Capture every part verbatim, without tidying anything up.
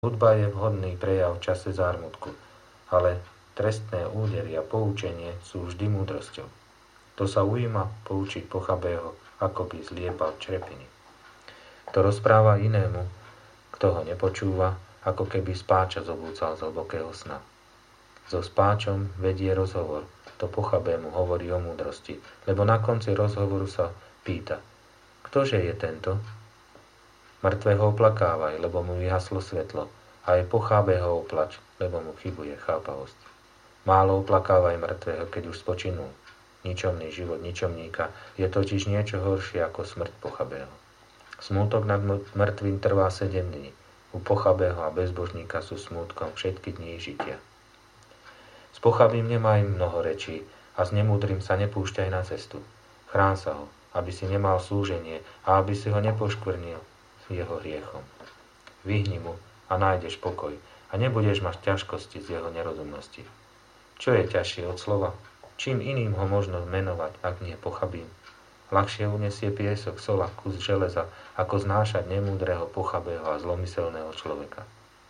Hudba je vhodný prejav v čase zármutku, ale trestné údery a poučenie sú vždy múdrosťou. Kto sa ujíma poučiť pochabého, ako by zliepal črepiny. Kto rozpráva inému, kto ho nepočúva, ako keby spáča zobúcal z hlbokého sna. So spáčom vedie rozhovor, to pochabému hovorí o múdrosti, lebo na konci rozhovoru sa pýta, ktože je tento? Mŕtvého oplakávaj, lebo mu vyhaslo svetlo, a aj pochabého oplač, lebo mu chybuje chápavosť. Málo oplakávaj mŕtvého, keď už spočinul. Ničomný život ničomníka je totiž niečo horšie ako smrť pochabého. Smútok nad mŕtvým trvá sedem dní. U pochabého a bezbožníka sú smútkom všetky dní žitia. S pochabým nemaj mnoho rečí a s nemúdrym sa nepúšťaj na cestu. Chrán sa ho, aby si nemal súženie a aby si ho nepoškvrnil jeho hriechom. Vyhni mu a nájdeš pokoj a nebudeš mať ťažkosti z jeho nerozumnosti. Čo je ťažšie od slova? Čím iným ho možno menovať, ak nie pochabým? Ľahšie unesie piesok, sola, kus železa, ako znášať nemúdreho, pochabého a zlomyselného človeka.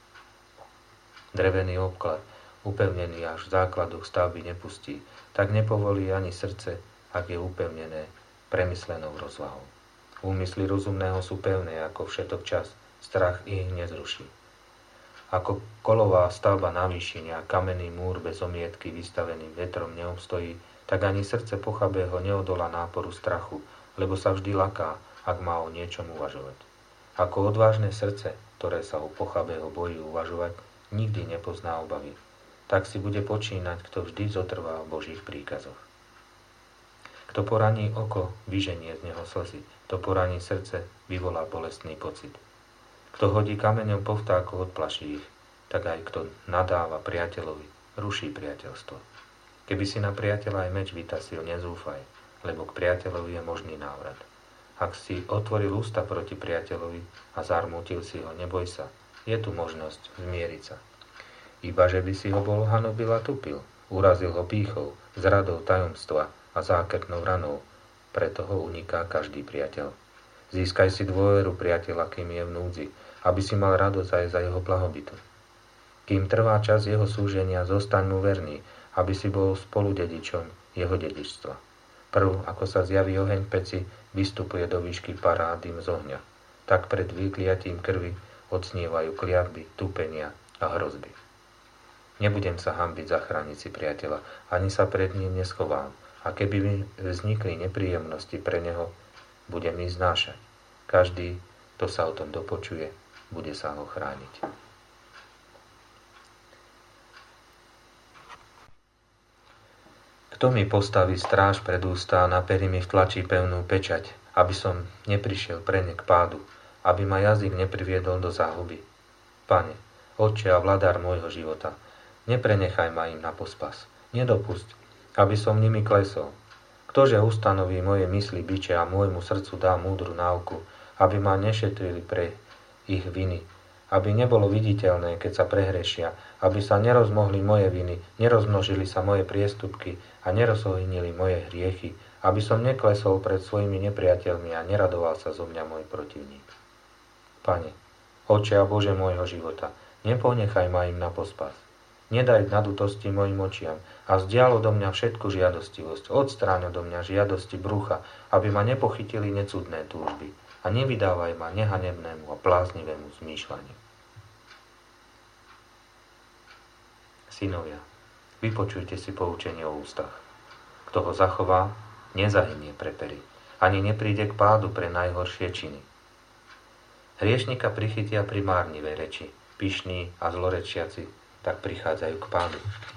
Drevený obklad, upevnený až v základoch stavby nepustí, tak nepovolí ani srdce, ak je upevnené premyslenou rozvahou. Úmysly rozumného sú pevné ako všetok čas, strach ich nezruší. Ako kolová stavba na výšine a kamenný múr bez omietky vystavený vetrom neobstojí, tak ani srdce pochabého neodolá náporu strachu, lebo sa vždy laká, ak má o niečom uvažovať. Ako odvážne srdce, ktoré sa u pochabého bojí uvažovať, nikdy nepozná obavy. Tak si bude počínať, kto vždy zotrvá v Božích príkazoch. Kto poraní oko, vyženie z neho slzy, kto poraní srdce, vyvolá bolestný pocit. Kto hodí kameňom po vtákoch, odplaší ich, tak aj kto nadáva priateľovi, ruší priateľstvo. Keby si na priateľa aj meč vytasil, nezúfaj, lebo k priateľovi je možný návrat. Ak si otvoril ústa proti priateľovi a zarmútil si ho, neboj sa, je tu možnosť zmieriť sa. Iba že by si ho bol hanobil a tupil, urazil ho pýchou, zradou tajomstva a zákernou ranou, preto ho uniká každý priateľ. Získaj si dôveru priateľa, kým je v núdzi, aby si mal radosť aj za jeho blahobytu. Kým trvá čas jeho súženia, zostaň mu verný, aby si bol spoludedičom jeho dedičstva. Prv, ako sa zjaví oheň v peci, vystupuje do výšky pará dym z ohňa. Tak pred vykliatím krvi odsnievajú kliatby, tupenia a hrozby. Nebudem sa hanbiť zachrániť si priateľa, ani sa pred ním neschovám, a keby mi vznikli nepríjemnosti pre neho, budem ich znášať. Každý, kto sa o tom dopočuje, bude sa ho chrániť. Kto mi postaví stráž pred ústa a na pery mi vtlačí pevnú pečať, aby som neprišiel pre ne k pádu, aby ma jazyk nepriviedol do záhuby. Pane, Otče a vladár môjho života, neprenechaj ma im na pospas. Nedopusť, aby som nimi klesol. Ktože ustanoví moje mysli biče a môjmu srdcu dá múdru náuku, aby ma nešetrili pre ich viny, aby nebolo viditeľné, keď sa prehrešia, aby sa nerozmohli moje viny, nerozmnožili sa moje priestupky a nerozohynili moje hriechy, aby som neklesol pred svojimi nepriateľmi a neradoval sa zo mňa môj protivník. Pane, Otče a Bože môjho života, neponechaj ma im na pospas. Nedaj nadutosti mojim očiam a vzdial odo mňa všetku žiadostivosť. Odstráň odo mňa žiadosti brucha, aby ma nepochytili necudné túžby a nevydávaj ma nehanebnému a bláznivému zmýšľaniu. Synovia, vypočujte si poučenie o ústach. Kto ho zachová, nezahynie pre pery, ani nepríde k pádu pre najhoršie činy. Hriešnika prichytia pri márnivej reči, pyšní a zlorečiaci tak prichádzajú k pádu.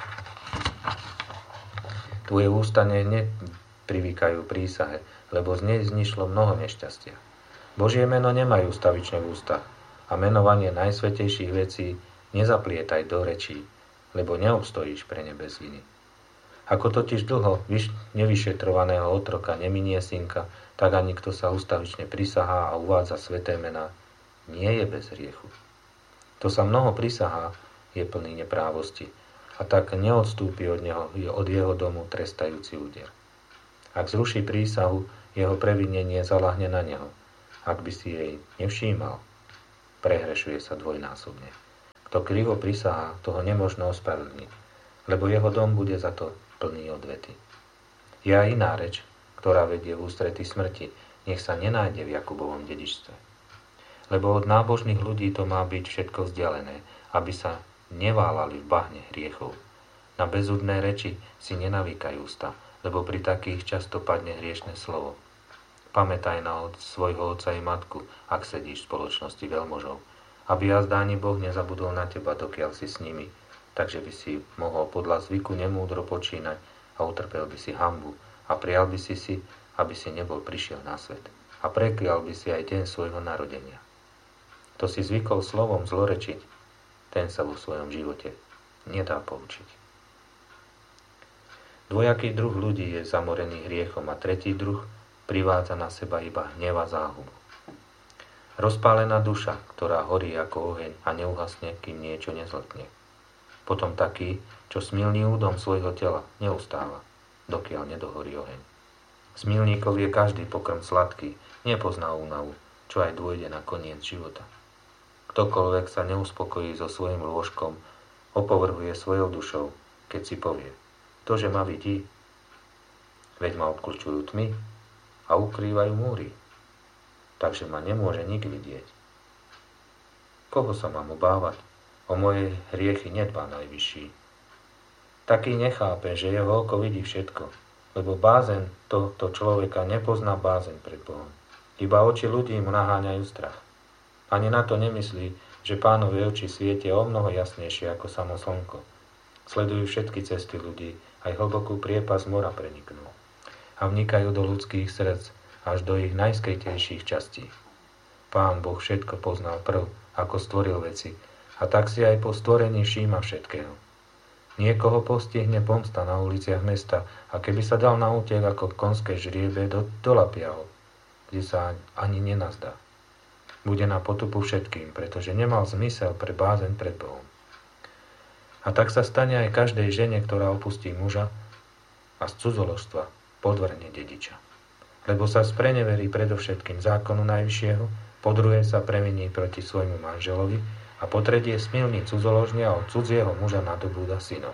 Tvoje ústa neprivykajú prísahe, lebo z nej znišlo mnoho nešťastia. Božie meno nemajú stavične v ústach a menovanie najsvätejších vecí nezaplietaj do rečí, lebo neobstojíš pre ne bez viny. Ako totiž dlho nevyšetrovaného otroka neminie synka, tak ani kto sa ustavične prisahá a uvádza sväté mená, nie je bez hriechu. To sa mnoho prisahá, je plný neprávosti a tak neodstúpi od neho, od jeho domu trestajúci úder. Ak zruší prísahu, jeho previnenie zaľahne na neho. Ak by si jej nevšímal, prehrešuje sa dvojnásobne. Kto krivo prisahá, toho nemožno ospravedlniť, lebo jeho dom bude za to plný odvety. Je aj iná reč, ktorá vedie v ústrety smrti, nech sa nenájde v Jakubovom dedičstve. Lebo od nábožných ľudí to má byť všetko vzdialené, aby sa neválali v bahne hriechov. Na bezúdne reči si nenavíkaj ústa, lebo pri takých často padne hriešne slovo. Pamätaj na od svojho otca i matku, ak sedíš v spoločnosti veľmožov, aby jazda ani Boh nezabudol na teba, dokiaľ si s nimi, takže by si mohol podľa zvyku nemúdro počínať a utrpel by si hanbu a prijal by si si, aby si nebol prišiel na svet. A preklial by si aj deň svojho narodenia. Kto si zvykol slovom zlorečiť, ten sa vo svojom živote nedá poučiť. Dvojaký druh ľudí je zamorený hriechom a tretí druh privádza na seba iba hnev a záhubu. Rozpálená duša, ktorá horí ako oheň a neuhasne, kým niečo nezletne. Potom taký, čo smilný údom svojho tela neustáva, dokiaľ nedohorí oheň. Smilníkov je každý pokrm sladký, nepozná únavu, čo aj dôjde na koniec života. Ktokoľvek sa neuspokojí so svojím lôžkom, opovrhuje svojou dušou, keď si povie, ktože ma vidí, veď ma obklčujú tmy a ukrývajú múry, takže ma nemôže nik vidieť. Koho sa mám obávať? O moje hriechy nedbá najvyšší. Taký nechápe, že jeho oko vidí všetko, lebo bázeň tohto človeka nepozná bázeň pred Bohom. Iba oči ľudí mu naháňajú strach. Ani na to nemyslí, že Pánove oči svietia o mnoho jasnejšie ako samo slnko. Sledujú všetky cesty ľudí, aj hlbokú priepas mora preniknú. A vnikajú do ľudských srdc, až do ich najskrytejších častí. Pán Boh všetko poznal prv, ako stvoril veci, a tak si aj po stvorení všíma všetkého. Niekoho postihne pomsta na uliciach mesta, a keby sa dal na útek ako konské žriebe, do, dolapia ho, kde sa ani nenazdá. Bude na potupu všetkým, pretože nemal zmysel pre bázeň pred Bohom. A tak sa stane aj každej žene, ktorá opustí muža a z cudzoložstva podvrhne dediča. Lebo sa spreneverí predovšetkým zákonu Najvyššieho, po druhé sa premení proti svojmu manželovi a po tretie smilný cudzoložne a od cudzieho muža nadobúda synov.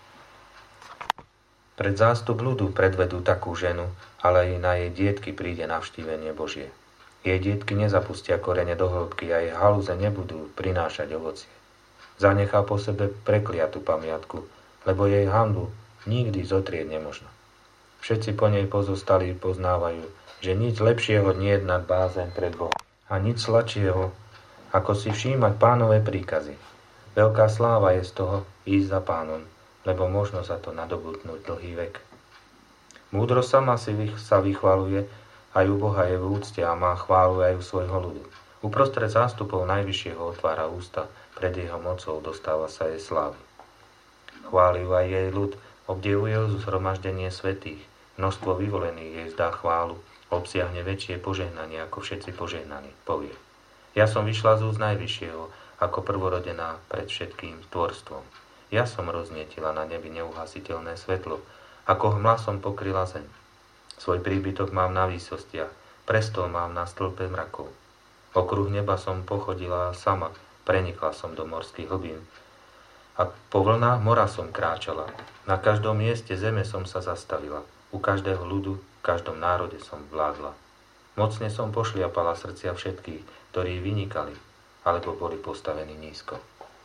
Pred zástup ľudu predvedú takú ženu, ale aj na jej dietky príde navštívenie Božie. Jej dietky nezapustia korene do hĺbky a jej halúze nebudú prinášať ovocie. Zanechá po sebe prekliatú pamiatku, lebo jej hanbu nikdy zotrieť nemožno. Všetci po nej pozostali poznávajú, že nič lepšieho nie je nad bázeň pred Bohom a nič sladšieho, ako si všímať Pánové príkazy. Veľká sláva je z toho ísť za Pánom, lebo možno za to nadobudnúť dlhý vek. Múdro sama si sa vychvaluje, aj u Boha je v úcte a má chválu aj u svojho ľudu. Uprostred zástupov Najvyššieho otvára ústa, pred jeho mocou dostáva sa jej slávy. Chváli ju aj jej ľud, obdivuje ju zhromaždenie svätých, množstvo vyvolených jej zdá chválu, obsiahne väčšie požehnanie ako všetci požehnaní, povie. Ja som vyšla z úst Najvyššieho, ako prvorodená pred všetkým tvorstvom. Ja som roznietila na nebi neuhasiteľné svetlo, ako hmla som pokryla zem. Svoj príbytok mám na výsostiach, prestol mám na stĺpe mrakov. Okruh neba som pochodila sama, prenikla som do morských hlbín. A po vlnách mora som kráčala. Na každom mieste zeme som sa zastavila. U každého ľudu, v každom národe som vládla. Mocne som pošliapala srdcia všetkých, ktorí vynikali, alebo boli postavení nízko.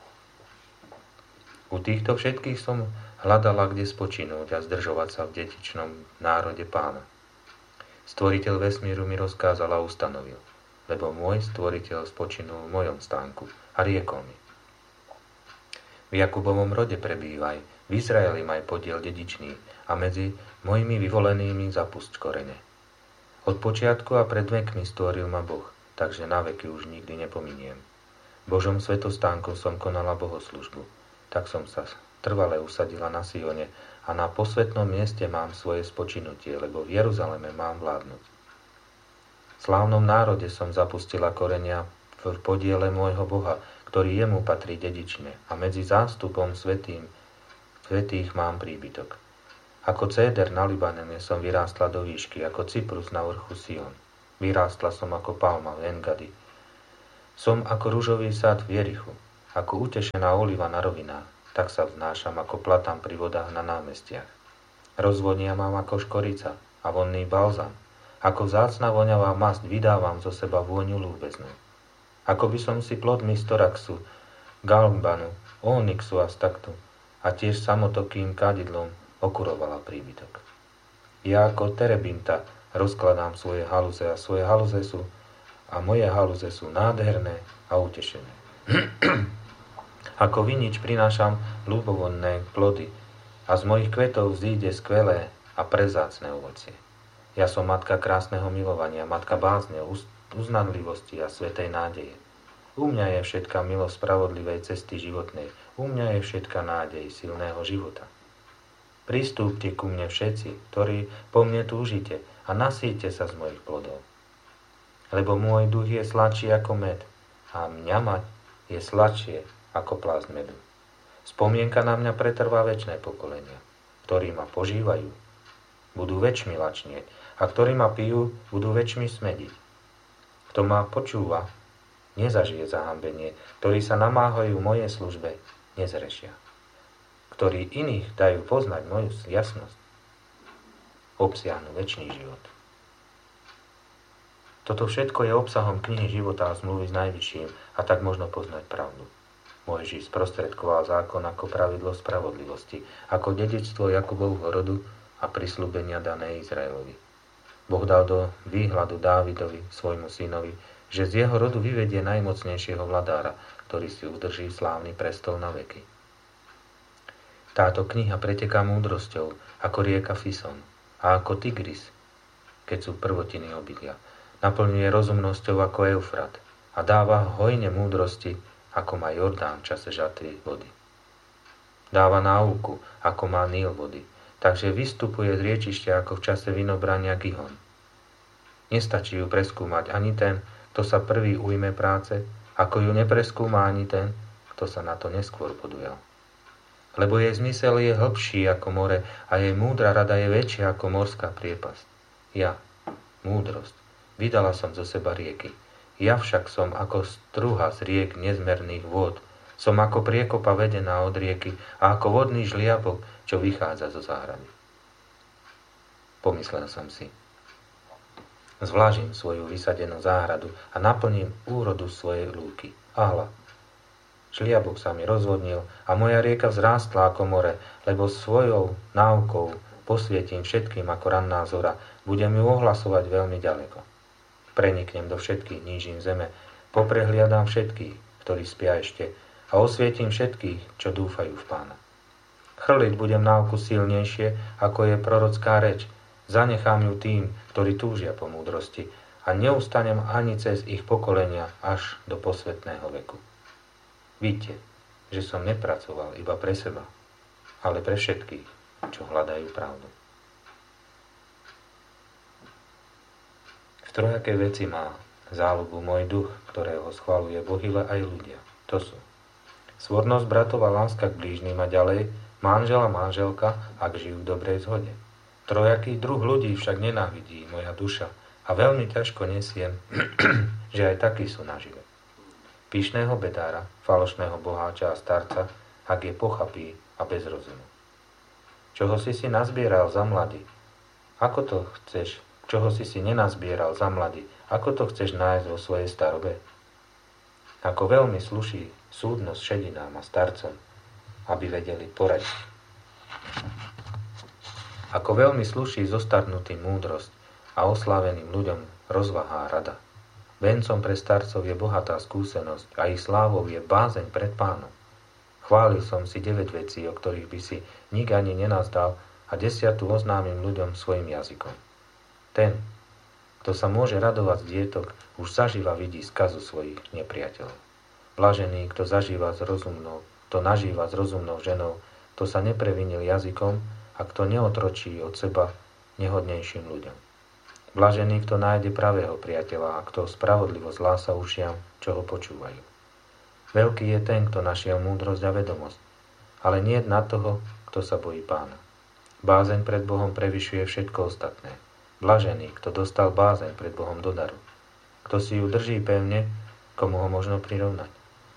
U týchto všetkých som hľadala, kde spočinúť a zdržovať sa v dedičnom národe Pána. Stvoriteľ vesmíru mi rozkázal a ustanovil, lebo môj stvoriteľ spočinul v mojom stánku a riekol mi. V Jakubovom rode prebývaj, v Izraeli maj podiel dedičný a medzi mojimi vyvolenými zapusť korene. Od počiatku a pred vekmi stvoril ma Boh, takže na veky už nikdy nepominiem. Božom svetostánkom som konala bohoslužbu, tak som sa trvale usadila na Sione a na posvätnom mieste mám svoje spočinutie, lebo v Jeruzaleme mám vládnuť. V slávnom národe som zapustila korenia v podiele môjho Boha, ktorý jemu patrí dedične, a medzi zástupom svätým svätých mám príbytok. Ako céder na Libanene som vyrástla do výšky, ako cyprus na vrchu Sion. Vyrástla som ako palma v Engadi. Som ako ružový sad v Jerichu. Ako utešená oliva na rovinách, tak sa vznášam ako platán pri vodách na námestiach. Rozvonia mám ako škorica a vonný balzam. Ako vzácna voňavá masť vydávam zo seba vôňu ľúbeznú. Ako by som si plod mistoraxu, galbanu, onyxu a staktu a tiež samotokým kadidlom okurovala príbytok. Ja ako terebinta rozkladám svoje haluze a svoje haluze sú a moje haluze sú nádherné a utešené. Ako vinič prinášam ľubovonné plody a z mojich kvetov vzíde skvelé a prezácne ovocie. Ja som matka krásneho milovania, matka bázne, uznanlivosti a svätej nádeje. U mňa je všetká milosť spravodlivej cesty životnej, u mňa je všetká nádej silného života. Pristúpte ku mne všetci, ktorí po mne túžite a nasýte sa z mojich plodov. Lebo môj duch je sladší ako med a mňa mať je sladšie ako plásť medu. Spomienka na mňa pretrvá večné pokolenia, ktorí ma požívajú, budú väčšmi lačnieť a ktorí ma pijú, budú väčšmi smediť. Kto ma počúva, nezažije zahambenie, ktorí sa namáhajú mojej službe, nezrešia. Ktorí iných dajú poznať moju jasnosť, obsiahnu večný život. Toto všetko je obsahom knihy života a zmluvy s Najvyšším a tak možno poznať pravdu. Mojžiš sprostredkoval zákon ako pravidlo spravodlivosti, ako dedičstvo Jakubovho rodu a prisľúbenia dané Izraelovi. Boh dal do výhľadu Dávidovi, svojmu synovi, že z jeho rodu vyvedie najmocnejšieho vladára, ktorý si udrží slávny prestol na veky. Táto kniha preteká múdrosťou, ako rieka Fison, a ako Tigris, keď sú prvotiny obydlia. Naplňuje rozumnosťou ako Eufrat a dáva hojne múdrosti, ako má Jordán v čase žatvy vody. Dáva náuku, ako má Níl vody, takže vystupuje z riečišťa ako v čase vinobrania Gihon. Nestačí ju preskúmať ani ten, kto sa prvý ujme práce, ako ju nepreskúma ani ten, kto sa na to neskôr podujal. Lebo jej zmysel je hlbší ako more a jej múdra rada je väčšia ako morská priepasť. Ja, múdrosť, vydala som zo seba rieky. Ja však som ako struha z riek nezmerných vôd. Som ako priekopa vedená od rieky a ako vodný žliabok, čo vychádza zo záhrady. Pomyslel som si. Zvlážim svoju vysadenú záhradu a naplním úrodu svojej lúky. A hľa, žliabok sa mi rozvodnil a moja rieka vzrástla ako more, lebo svojou náukou posvietím všetkým ako ranná zora, budem ju ohlasovať veľmi ďaleko. Preniknem do všetkých nížin zeme, poprehliadam všetkých, ktorí spia ešte, a osvietím všetkých, čo dúfajú v Pána. Chrliť budem náuku silnejšie, ako je prorocká reč, zanechám ju tým, ktorí túžia po múdrosti, a neustanem ani cez ich pokolenia až do posvetného veku. Vidíte, že som nepracoval iba pre seba, ale pre všetkých, čo hľadajú pravdu. V trojakej veci má záľubu môj duch, ktorého schvaľuje Boh aj ľudia. To sú svornosť bratov a láska k blížnym a ďalej, manžel a manželka, ak žijú v dobrej zhode. Trojaký druh ľudí však nenávidí moja duša a veľmi ťažko nesiem, že aj takí sú nažive. Pyšného bedára, falošného boháča a starca, ak je pochapí a bez rozumu. Čoho si si nazbieral za mladý? Ako to chceš? Čoho si si nenazbieral za mladý? Ako to chceš nájsť vo svojej starobe? Ako veľmi sluší súdnosť šedinám a starcom, aby vedeli poradiť. Ako veľmi sluší zostarnutým múdrosť a osláveným ľuďom rozvahá rada. Vencom pre starcov je bohatá skúsenosť a ich slávou je bázeň pred Pánom. Chválil som si deväť vecí, o ktorých by si nik ani nenazdal, a desiatu oznámim ľuďom svojim jazykom. Ten, kto sa môže radovať z dietok, už zaživa vidí skazu svojich nepriateľov. Blažený, kto zažíva s rozumnou, kto nažíva s rozumnou ženou, kto sa neprevinil jazykom a kto neotročí od seba nehodnejším ľuďom. Blažený, kto nájde pravého priateľa a kto spravodlivo zlása ušiam, čo ho počúvajú. Veľký je ten, kto našiel múdrosť a vedomosť, ale nie na toho, kto sa bojí Pána. Bázeň pred Bohom prevyšuje všetko ostatné. Blažený, kto dostal bázeň pred Bohom do daru. Kto si ju drží pevne, komu ho možno prirovnať.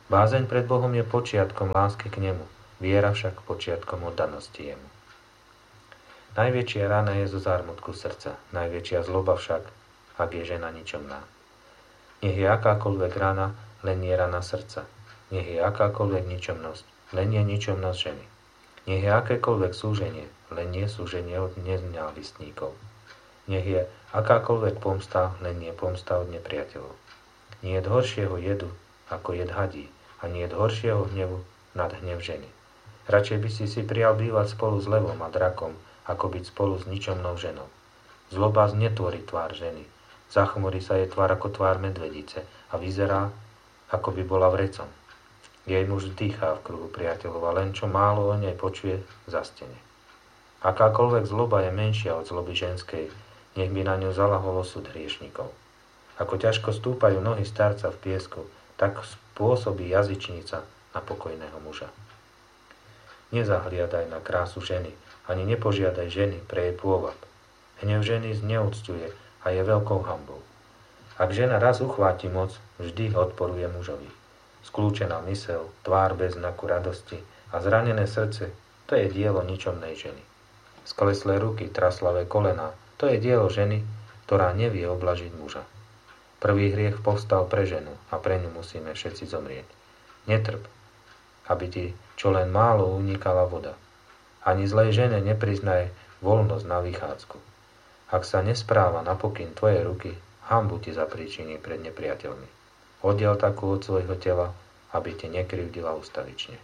Bázeň pred Bohom je počiatkom lásky k nemu, viera však počiatkom oddanosti jemu. Najväčšia rana je zo zármutku srdca, najväčšia zloba však, ak je žena ničomná. Nech je akákoľvek rana, len je rana srdca. Nech je akákoľvek ničomnosť, len je ničomnosť ženy. Nech je akékoľvek súženie, len je súženie od nenávistníkov. Nech je akákoľvek pomsta, len je pomsta od nepriateľov. Nie je horšieho jedu, ako jed hadí, a nie je horšieho hnevu nad hnev ženy. Radšej by si si prijal bývať spolu s levom a drakom, ako byť spolu s ničomnou ženou. Zloba znetvorí tvár ženy. Zachmurí sa jej tvár ako tvár medvedice a vyzerá, ako by bola vrecom. Jej muž dýchá v kruhu priateľov a len čo málo o nej počuje, zastene. Akákoľvek zloba je menšia od zloby ženskej, nech by na ňu zalahol osud hriešnikov. Ako ťažko stúpajú nohy starca v piesku, tak spôsobí jazyčnica na pokojného muža. Nezahliadaj na krásu ženy, ani nepožiadaj ženy pre jej pôvab. Hnev ženy zneúcťuje a je veľkou hanbou. Ak žena raz uchváti moc, vždy odporuje mužovi. Skľúčená myseľ, tvár bez znaku radosti a zranené srdce, to je dielo ničomnej ženy. Skleslé ruky, traslavé kolená, to je dielo ženy, ktorá nevie oblažiť muža. Prvý hriech povstal pre ženu a pre ňu musíme všetci zomrieť. Netrp, aby ti čo len málo unikala voda. Ani zlej žene nepriznaj voľnosť na vychádzku. Ak sa nespráva na pokyn tvoje ruky, hanbu ti zapríčiní pred nepriateľmi. Oddiel takú od svojho tela, aby ti nekrivdila ustavične.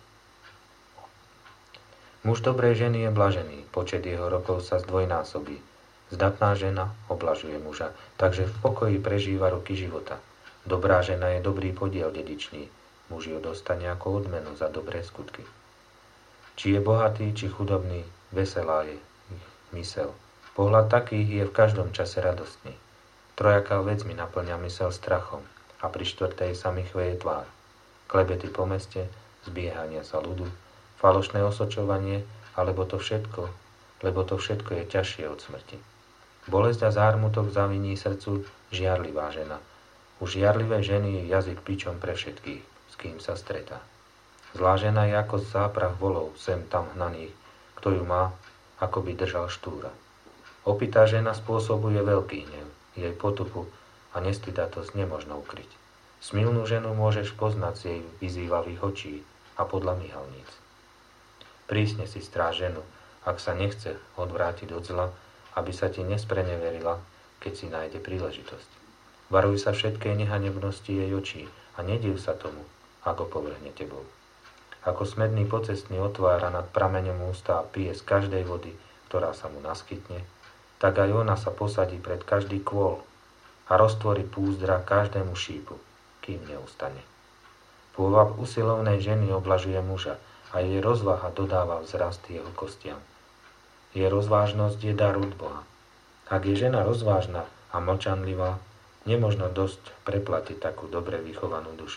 Muž dobrej ženy je blažený, počet jeho rokov sa zdvojnásobí. Zdatná žena oblažuje muža, takže v pokoji prežíva roky života. Dobrá žena je dobrý podiel dedičný, muž ju dostane ako odmenu za dobré skutky. Či je bohatý, či chudobný, veselá je ich mysel. Pohľad takých je v každom čase radostný. Trojaká vec mi naplňa mysel strachom a pri štvrtej sa mi chveje tvár. Klebety po meste, zbiehania sa ľudu, falošné osočovanie, alebo to všetko, lebo to všetko je ťažšie od smrti. Bolesť a zármutok zaviní srdcu žiarlivá žena. U žiarlivej ženy je jazyk pičom pre všetkých, s kým sa stretá. Zlá žena je ako záprah volov sem tam hnaných, kto ju má, ako by držal štúra. Opitá žena spôsobuje veľký hnev, jej potupu a nestydatosť nemožno ukryť. Smilnú ženu môžeš poznať z jej vyzývavých očí a podľa myhalníc. Prísne si stráž ženu, ak sa nechce odvrátiť od zla, aby sa ti nespreneverila, keď si nájde príležitosť. Varuj sa všetkej nehanebnosti jej očí a nediv sa tomu, ako povrhne tebou. Ako smedný pocestný otvára nad prameňom ústa a pije z každej vody, ktorá sa mu naskytne, tak aj ona sa posadí pred každý kôl a roztvorí púzdra každému šípu, kým neustane. Pôvab usilovnej ženy oblažuje muža a jej rozvaha dodáva vzrast jeho kostiam. Jej rozvážnosť je dar od Boha. Ak je žena rozvážna a mlčanlivá, nemožno dosť preplatiť takú dobre vychovanú dušu.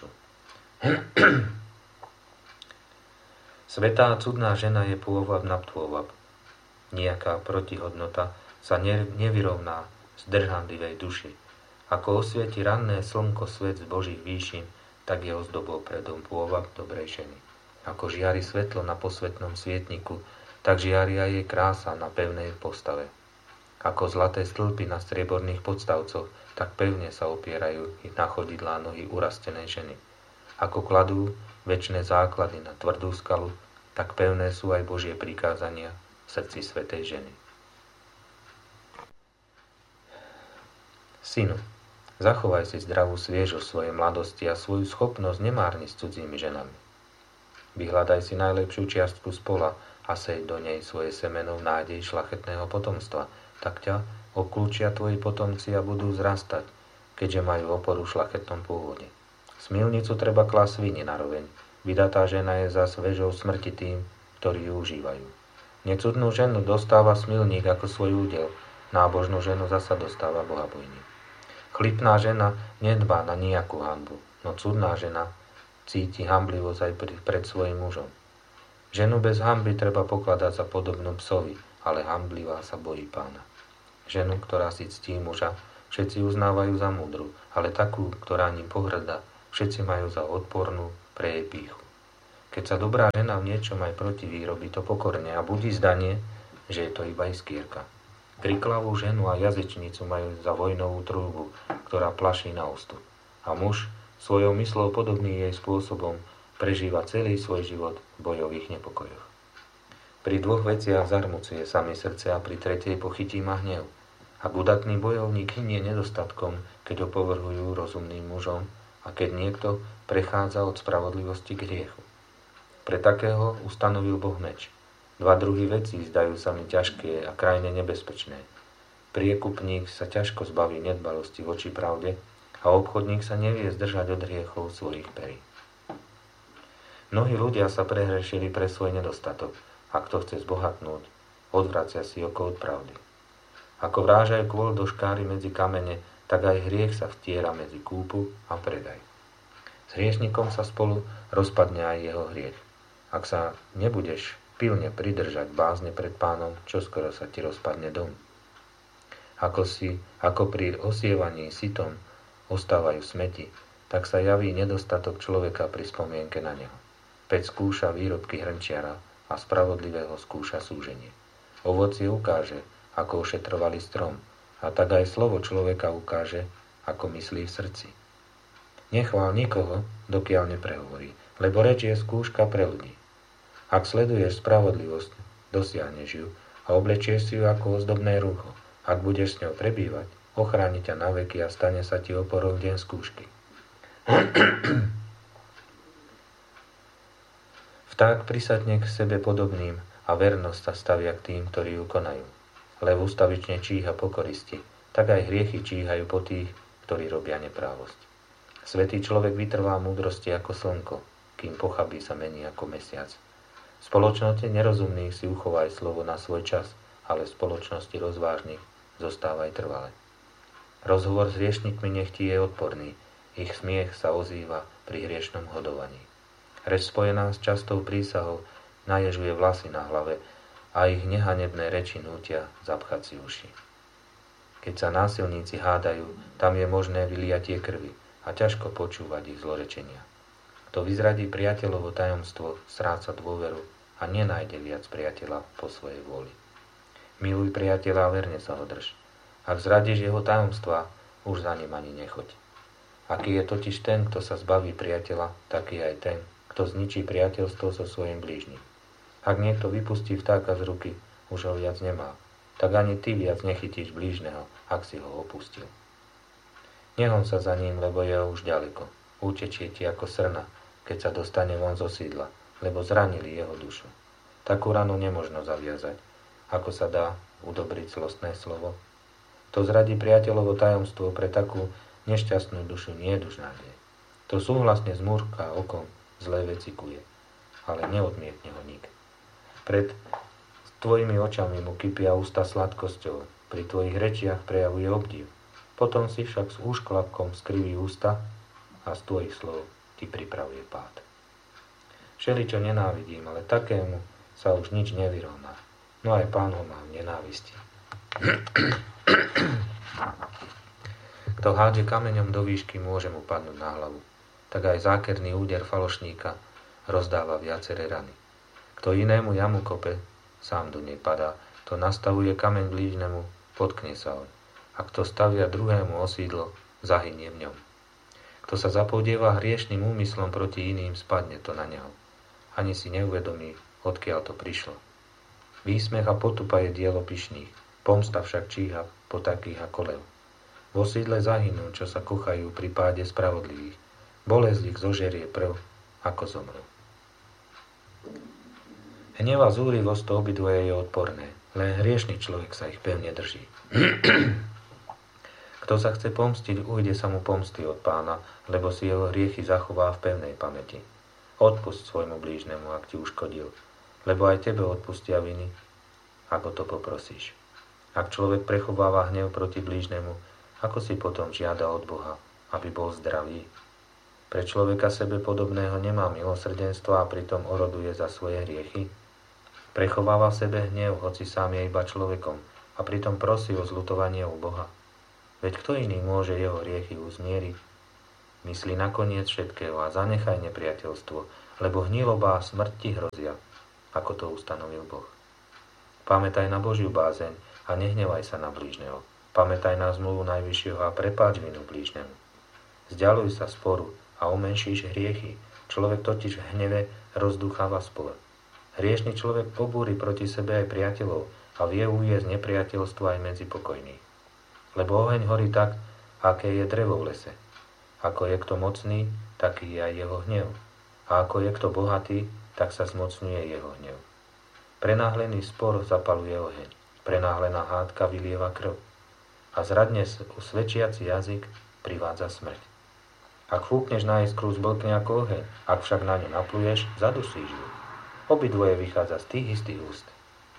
Svätá a cudná žena je pôvab nad pôvab. Nijaká protihodnota sa nevyrovná zdržanlivej duši. Ako osvieti ranné slnko svet z Božích výšin, tak je ozdobou pre dom pôvab dobrej ženy. Ako žiari svetlo na posvetnom svietniku, tak žiari aj jej krása na pevnej postave. Ako zlaté stĺpy na strieborných podstavcoch, tak pevne sa opierajú na chodidlá nohy urastenej ženy. Ako kladú večné základy na tvrdú skalu, tak pevné sú aj Božie prikázania v srdci svätej ženy. Synu, zachovaj si zdravú sviežosť svojej mladosti a svoju schopnosť nemárniť s cudzími ženami. Vyhľadaj si najlepšiu čiastku z pola a sej do nej svoje semeno v nádeji šľachetného potomstva, tak ťa obklúčia tvoji potomci a budú zrastať, keďže majú oporu v šľachetnom pôvode. Smilnicu treba klásť svini naroveň, vydatá žena je zas vežou smrti tým, ktorí ju užívajú. Necudnú ženu dostáva smilník ako svoj údel, nábožnú ženu zasa dostáva bohabojník. Chlipná žena nedbá na nijakú hanbu, no cudná žena cíti hanblivosť aj pred svojim mužom. Ženu bez hanby treba pokladať za podobnú psovi, ale hanblivá sa bojí pána. Ženu, ktorá si ctí muža, všetci uznávajú za múdru, ale takú, ktorá ním pohŕda, všetci majú za odpornú pre jej pýchu. Keď sa dobrá žena v niečom aj protiví, robí to pokorne a budí zdanie, že je to iba iskierka. Kriklavú ženu a jazyčnicu majú za vojnovú trúbu, ktorá plaší na ústup. A muž svojou myslou podobný jej spôsobom prežíva celý svoj život v bojových nepokojoch. Pri dvoch veciach zarmucuje sami srdce a pri tretej pochytí ma hnev. Ak udatný bojovník hynie nedostatkom, keď ho povrhujú rozumným mužom a keď niekto prechádza od spravodlivosti k hriechu. Pre takého ustanovil Boh meč. Dva druhy vecí zdajú sa mi ťažké a krajne nebezpečné. Priekupník sa ťažko zbaví nedbalosti voči pravde a obchodník sa nevie zdržať od hriechov svojich perí. Mnohí ľudia sa prehrešili pre svoj nedostatok a kto chce zbohatnúť, odvracia si oko od pravdy. Ako vrážajú kôl do škáry medzi kamene, tak aj hriech sa vtiera medzi kúpu a predaj. S hriešnikom sa spolu rozpadne aj jeho hriech. Ak sa nebudeš pilne pridržať bázne pred Pánom, čoskoro sa ti rozpadne dom. Ako si, ako pri osievaní sitom ostávajú smeti, tak sa javí nedostatok človeka pri spomienke na neho. Päť skúša výrobky hrnčiara a spravodlivého skúša súženie. Ovocie ukáže, ako ošetrovaný strom, a tak aj slovo človeka ukáže, ako myslí v srdci. Nechvál nikoho, dokiaľ neprehovorí, lebo reč je skúška pre ľudí. Ak sleduješ spravodlivosť, dosiahneš ju a oblečieš si ju ako ozdobné rúcho. Ak budeš s ňou prebývať, ochráni ťa na veky a stane sa ti oporou v deň skúšky. Vták prisadne k sebe podobným a vernosť sa stavia k tým, ktorí ju konajú. Lev ustavične číha po koristi, tak aj hriechy číhajú po tých, ktorí robia neprávosť. Svätý človek vytrvá múdrosti ako slnko, kým pochabí sa mení ako mesiac. V spoločnosti nerozumných si uchovaj slovo na svoj čas, ale v spoločnosti rozvážnych zostávaj trvale. Rozhovor s hriešnikmi nechtí je odporný, ich smiech sa ozýva pri hriešnom hodovaní. Reč spojená s častou prísahou naježuje vlasy na hlave a ich nehanebné reči nútia zapchať si uši. Keď sa násilníci hádajú, tam je možné vyliatie krvi a ťažko počúvať ich zlorečenia. Kto vyzradí priateľovo tajomstvo, stráca dôveru a nenájde viac priateľa po svojej vôli. Miluj priateľa a verne sa ho drž. Ak zradíš jeho tajomstvá, už za ním ani nechoď. Aký je totiž ten, kto sa zbaví priateľa, taký aj ten, kto zničí priateľstvo so svojím blížnym. Ak niekto vypustí vtáka z ruky, už ho viac nemá, tak ani ty viac nechytíš blížneho, ak si ho opustil. Nehon sa za ním, lebo je už ďaleko. Utečie ti ako srna, keď sa dostane von zo sídla, lebo zranili jeho dušu. Takú ranu nemožno zaviazať, ako sa dá udobriť zlostné slovo. To zradí priateľovo tajomstvo pre takú nešťastnú dušu nie je dužnádej. To súhlasne zmúrka okom zlé veci kuje, ale neodmietne ho nik. Pred tvojimi očami mu kypia ústa sladkosťou, pri tvojich rečiach prejavuje obdiv. Potom si však s úšklapkom skriví ústa a z tvojich slov ti pripravuje pád. Všeličo nenávidím, ale takému sa už nič nevyrovná. No aj Pán ho má v nenávisti. Kto hádže kameňom do výšky, môže mu padnúť na hlavu. Tak aj zákerný úder falošníka rozdáva viaceré rany. Kto inému jamu kope, sám do nej padá. Kto nastavuje kameň blížnemu, potkne sa oň. A kto stavia druhému osídlo, zahynie v ňom. Kto sa zapodieva hriešným úmyslom proti iným, spadne to na neho. Ani si neuvedomí, odkiaľ to prišlo. Výsmech a potupa je dielo pyšných, pomsta však číha po takých ako lev. V osídle zahynú, čo sa kochajú pri páde spravodlivých. Bolesť ich zožerie prv, ako zomrú. Hneva zúrivosť to obidvoje je odporné, len hriešný človek sa ich pevne drží. Kto sa chce pomstiť, ujde sa mu pomsty od Pána, lebo si jeho hriechy zachová v pevnej pamäti. Odpusť svojmu blížnemu, ak ti uškodil, lebo aj tebe odpustia viny, ako to poprosíš. Ak človek prechováva hnev proti blížnemu, ako si potom žiada od Boha, aby bol zdravý? Pre človeka sebe podobného nemá milosrdenstva a pritom oroduje za svoje hriechy. Prechováva v sebe hnev, hoci sám je iba človekom, a pritom prosí o zľutovanie u Boha. Veď kto iný môže jeho hriechy uzmieriť? Myslí na koniec všetkého a zanechaj nepriateľstvo, lebo hniloba a smrť ti hrozia, ako to ustanovil Boh. Pamätaj na Božiu bázeň a nehnevaj sa na blížneho. Pamätaj na zmluvu Najvyššieho a prepáč vinu blížnemu. Vzďaluj sa sporu a umenšíš hriechy. Človek totiž v hneve rozdúcháva spor. Hriešný človek pobúri proti sebe aj priateľov a vie uviesť nepriateľstvo aj medzi pokojných. Lebo oheň horí tak, aké je drevo v lese. Ako je kto mocný, taký je aj jeho hnev. A ako je kto bohatý, tak sa zmocňuje jeho hnev. Prenáhlený spor zapaluje oheň. Prenáhlená hádka vylieva krv. A zradne svedčiaci jazyk privádza smrť. Ak fúkneš na iskru, zblkne ako oheň. Ak však na ňu napluješ, zadusíš ju. Obidvoje vychádza z tých istých úst.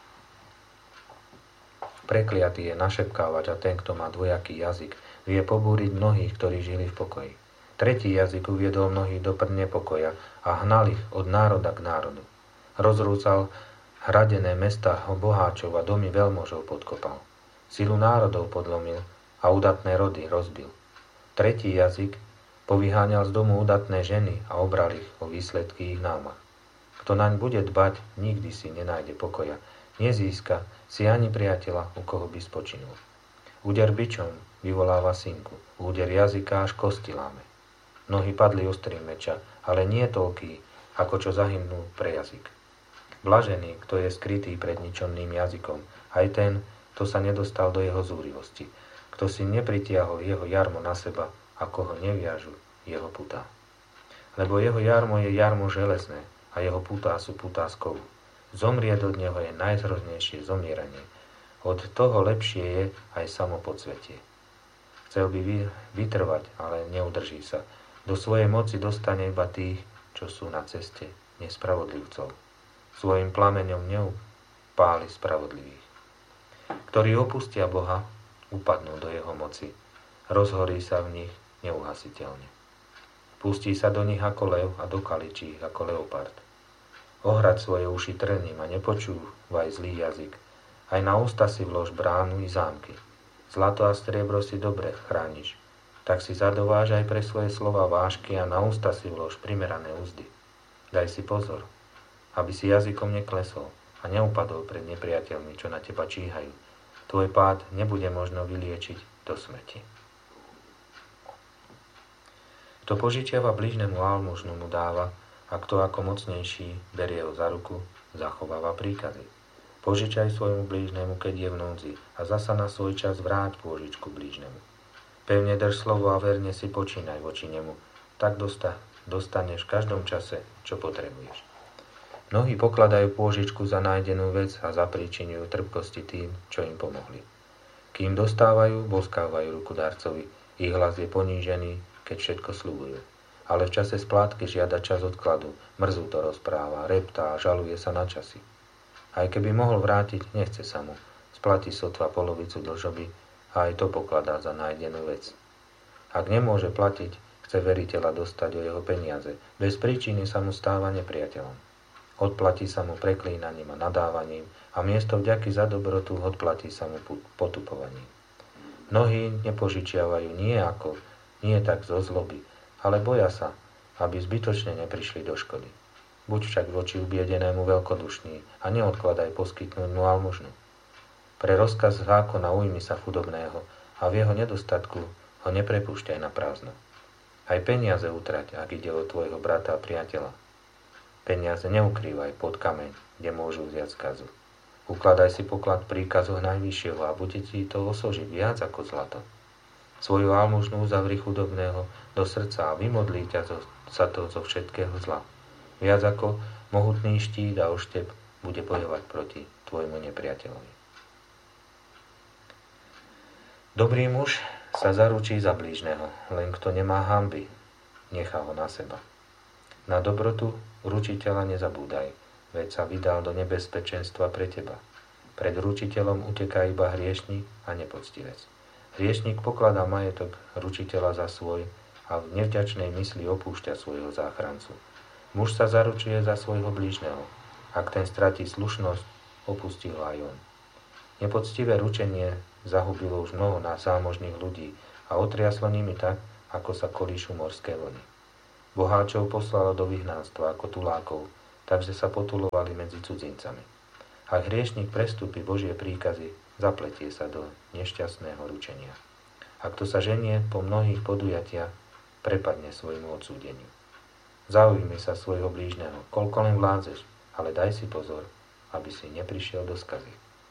Prekliatý je našepkávač a ten, kto má dvojaký jazyk, vie pobúriť mnohých, ktorí žili v pokoji. Tretí jazyk uviedol mnohých do nepokoja a hnal ich od národa k národu. Rozrúcal hradené mestá boháčov a domy veľmožov podkopal. Silu národov podlomil a udatné rody rozbil. Tretí jazyk povyháňal z domu udatné ženy a obral ich o výsledky ich námah. Kto naň bude dbať, nikdy si nenájde pokoja, nezíska si ani priateľa, u koho by spočinul. Úder bičom vyvoláva synku, úder jazyka až kosti láme. Mnohí padli ostrým meča, ale nie toľký, ako čo zahynul pre jazyk. Blažený, kto je skrytý pred ničomným jazykom, aj ten, kto sa nedostal do jeho zúrivosti, kto si nepritiahol jeho jarmo na seba, ako ho neviažu jeho putá. Lebo jeho jarmo je jarmo železné a jeho putá sú putá z kovu. Zomrieť od neho je najzhroznejšie zomieranie. Od toho lepšie je aj samo podsvetie. Chcel by vytrvať, ale neudrží sa. Do svojej moci dostane iba tých, čo sú na ceste nespravodlivcov. Svojim plameňom neupáli spravodlivých. Ktorí opustia Boha, upadnú do jeho moci. Rozhorí sa v nich neuhasiteľne. Pustí sa do nich ako lev a dokaličí ich ako leopard. Ohrad svoje uši trním a nepočúvaj zlý jazyk. Aj na ústa si vlož bránu i zámky. Zlato a striebro si dobre chrániš. Tak si zadováž aj pre svoje slova vážky a na ústa si vlož primerané úzdy. Daj si pozor, aby si jazykom neklesol a neupadol pred nepriateľmi, čo na teba číhajú. Tvoj pád nebude možno vyliečiť do smrti. Kto požičiava blížnemu almužnu mu dáva, a kto ako mocnejší berie ho za ruku, zachováva príkazy. Požičaj svojmu blížnemu, keď je v núdzi, a zasa na svoj čas vráť pôžičku blížnemu. Pevne drž slovo a verne si počínaj voči nemu, tak dosta, dostaneš v každom čase, čo potrebuješ. Mnohí pokladajú pôžičku za nájdenú vec a zapríčinujú trpkosti tým, čo im pomohli. Kým dostávajú, boskávajú ruku darcovi, ich hlas je ponížený, keď všetko sľubujú. Ale v čase splátky žiada čas odkladu, mrzu to rozpráva, reptá a žaluje sa na časy. Aj keby mohol vrátiť, nechce sa mu. Splatí sotva polovicu dlžoby a aj to pokladá za nájdenú vec. Ak nemôže platiť, chce veriteľa dostať o jeho peniaze. Bez príčiny sa mu stáva nepriateľom. Odplatí sa mu preklínaním a nadávaním a miesto vďaky za dobrotu odplatí sa mu potupovaním. Mnohí nepožičiavajú nie ako, nie tak zo zloby, ale boja sa, aby zbytočne neprišli do škody. Buď však voči ubiedenému veľkodušný a neodkladaj poskytnúť mu almužnu. Pre rozkaz zákona ujmi sa chudobného a v jeho nedostatku ho neprepúšťaj na prázdno. Aj peniaze utrať, ak ide o tvojho brata a priateľa. Peniaze neukrývaj pod kameň, kde môžu vziať skazu. Ukladaj si poklad v príkazoch Najvyššieho a bude ti to osožiť viac ako zlato. Svoju almužnú zavri chudobného do srdca a vymodlí ťa za to zo všetkého zla. Viac ako mohutný štít a oštep bude bojovať proti tvojmu nepriateľovi. Dobrý muž sa zaručí za blížneho, len kto nemá hanby, nechá ho na seba. Na dobrotu ručiteľa nezabúdaj, veď sa vydal do nebezpečenstva pre teba. Pred ručiteľom uteká iba hriešnik a nepoctivec. Hriešnik pokladá majetok ručiteľa za svoj a v nevďačnej mysli opúšťa svojho záchrancu. Muž sa zaručuje za svojho blížneho. Ak ten stratí slušnosť, opustí ho aj on. Nepoctivé ručenie zahubilo už mnoho na zámožných ľudí a otriaslo nimi tak, ako sa kolíšu morské vlny. Boháčov poslalo do vyhnanstva ako tulákov, takže sa potulovali medzi cudzincami. Ak hriešnik prestúpi Božie príkazy, zapletie sa do nešťastného ručenia. A kto sa ženie po mnohých podujatiach, prepadne svojmu odsúdeniu. Zaujmi sa svojho blížneho, koľko len vládzeš, ale daj si pozor, aby si neprišiel do skazy.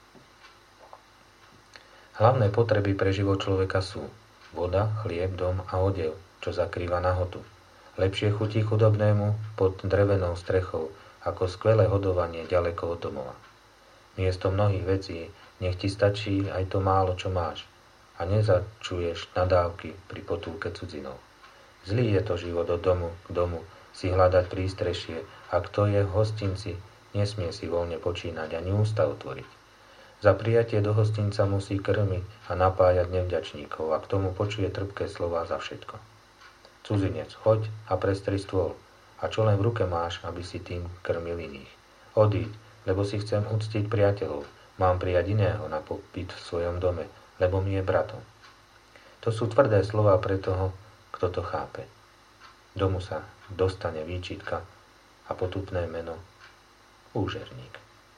Hlavné potreby pre život človeka sú voda, chlieb, dom a odev, čo zakrýva nahotu. Lepšie chutí chudobnému pod drevenou strechou, ako skvelé hodovanie ďaleko od domova. Miesto mnohých vecí nech ti stačí aj to málo, čo máš, a nezačuješ nadávky pri potulke cudzinov. Zlý je to život od domu k domu, si hľadať prístrešie, a kto je v hostinci, nesmie si voľne počínať ani ústa otvoriť. Za prijatie do hostinca musí krmiť a napájať nevďačníkov a k tomu počuje trpké slová za všetko. Cudzinec, choď a prestri stôl, a čo len v ruke máš, aby si tým krmil iných. Odíď, lebo si chcem uctiť priateľov, mám prijať iného na pobyt v svojom dome, lebo mi je bratom. To sú tvrdé slová pre toho, kto to chápe. Domu sa dostane výčitka a potupné meno úžerník.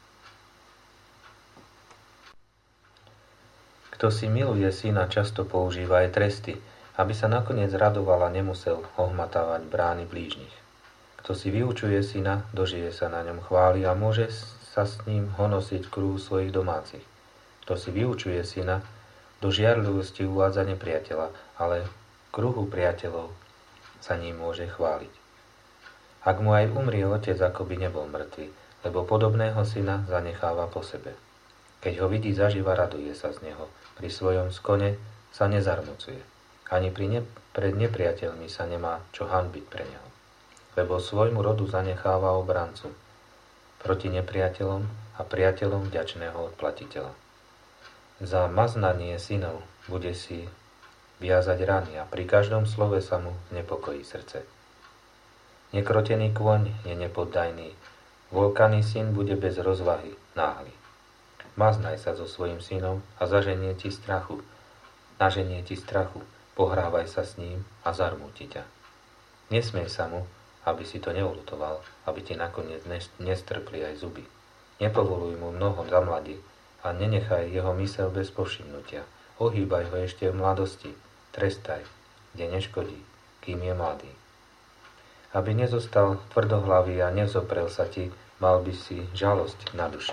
Kto si miluje syna, často používa aj tresty, aby sa nakoniec radoval a nemusel ohmatávať brány blížnych. Kto si vyučuje syna, dožije sa na ňom chvály a môže sa s ním honosiť v kruhu svojich domácich. Kto si vyučuje syna, do žiarlivosti uvádza nepriateľa, ale v kruhu priateľov sa ním môže chváliť. Ak mu aj umrie otec, ako by nebol mŕtvy, lebo podobného syna zanecháva po sebe. Keď ho vidí zaživa, raduje sa z neho. Pri svojom skone sa nezarmucuje. Ani pri ne- pred nepriateľmi sa nemá čo hanbiť pre neho. Lebo svojmu rodu zanecháva obrancu proti nepriateľom a priateľom vďačného odplatiteľa. Za maznanie synov bude si viazať rany a pri každom slove sa mu znepokojí srdce. Nekrotený kôň je nepoddajný, volkaný syn bude bez rozvahy náhly. Maznaj sa so svojím synom a zaženie ti strachu, naženie ti strachu, pohrávaj sa s ním a zarmúti ťa. Nesmej sa mu, aby si to neulutoval, aby ti nakoniec nestrpli aj zuby. Nepovoluj mu mnoho za mladí a nenechaj jeho myseľ bez povšimnutia. Ohýbaj ho ešte v mladosti, trestaj, kde neškodí, kým je mladý. Aby nezostal tvrdohlavý a nevzoprel sa ti, mal by si žalosť na duši.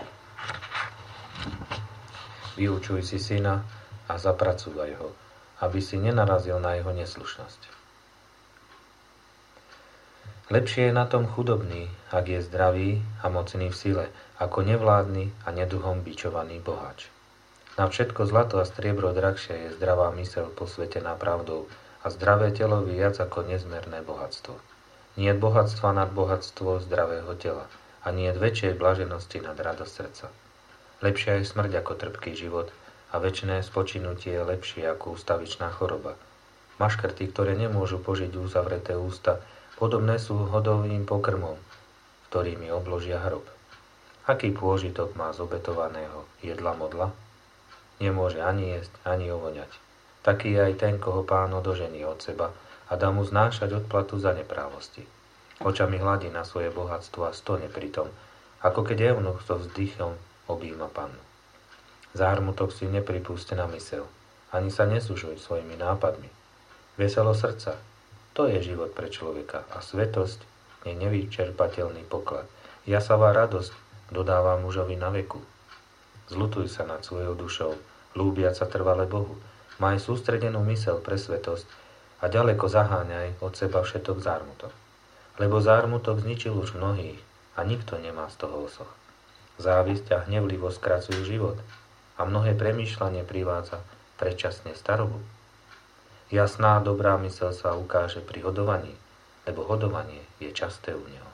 Vyučuj si syna a zapracúvaj ho, aby si nenarazil na jeho neslušnosť. Lepšie je na tom chudobný, ak je zdravý a mocný v sile, ako nevládny a neduhom bičovaný boháč. Na všetko zlato a striebro drahšie je zdravá myseľ posvetená pravdou a zdravé telo viac ako nezmerné bohatstvo. Nie je bohatstva nad bohatstvo zdravého tela a nie je väčšej blaženosti nad radosť srdca. Lepšia je smrť ako trpký život a večné spočinutie je lepšie ako ústavičná choroba. Maškrty, ktoré nemôžu požiť uzavreté ústa, podobné sú hodovým pokrmom, ktorými obložia hrob. Aký pôžitok má z obetovaného jedla modla? Nemôže ani jesť, ani ovoňať. Taký je aj ten, koho Pán odožení od seba a dá mu znášať odplatu za neprávosti. Očami hladí na svoje bohatstvo a stone pritom, ako keď eunuch so vzdychom objíma pannu. Zármutok si nepripúste na myseľ, ani sa nesúžuj svojimi nápadmi. Veselo srdca, to je život pre človeka a svetosť je nevyčerpateľný poklad. Jasavá radosť dodáva mužovi na veku. Zľutuj sa nad svojou dušou, ľúbiac sa trvale Bohu. Maj sústredenú myseľ pre svetosť a ďaleko zaháňaj od seba všetok zármutok. Lebo zármutok zničil už mnohých a nikto nemá z toho osoch. Závisť a hnevlivosť skracujú život a mnohé premýšľanie privádza predčasne starobu. Jasná dobrá myseľ sa ukáže pri hodovaní, lebo hodovanie je časté u neho.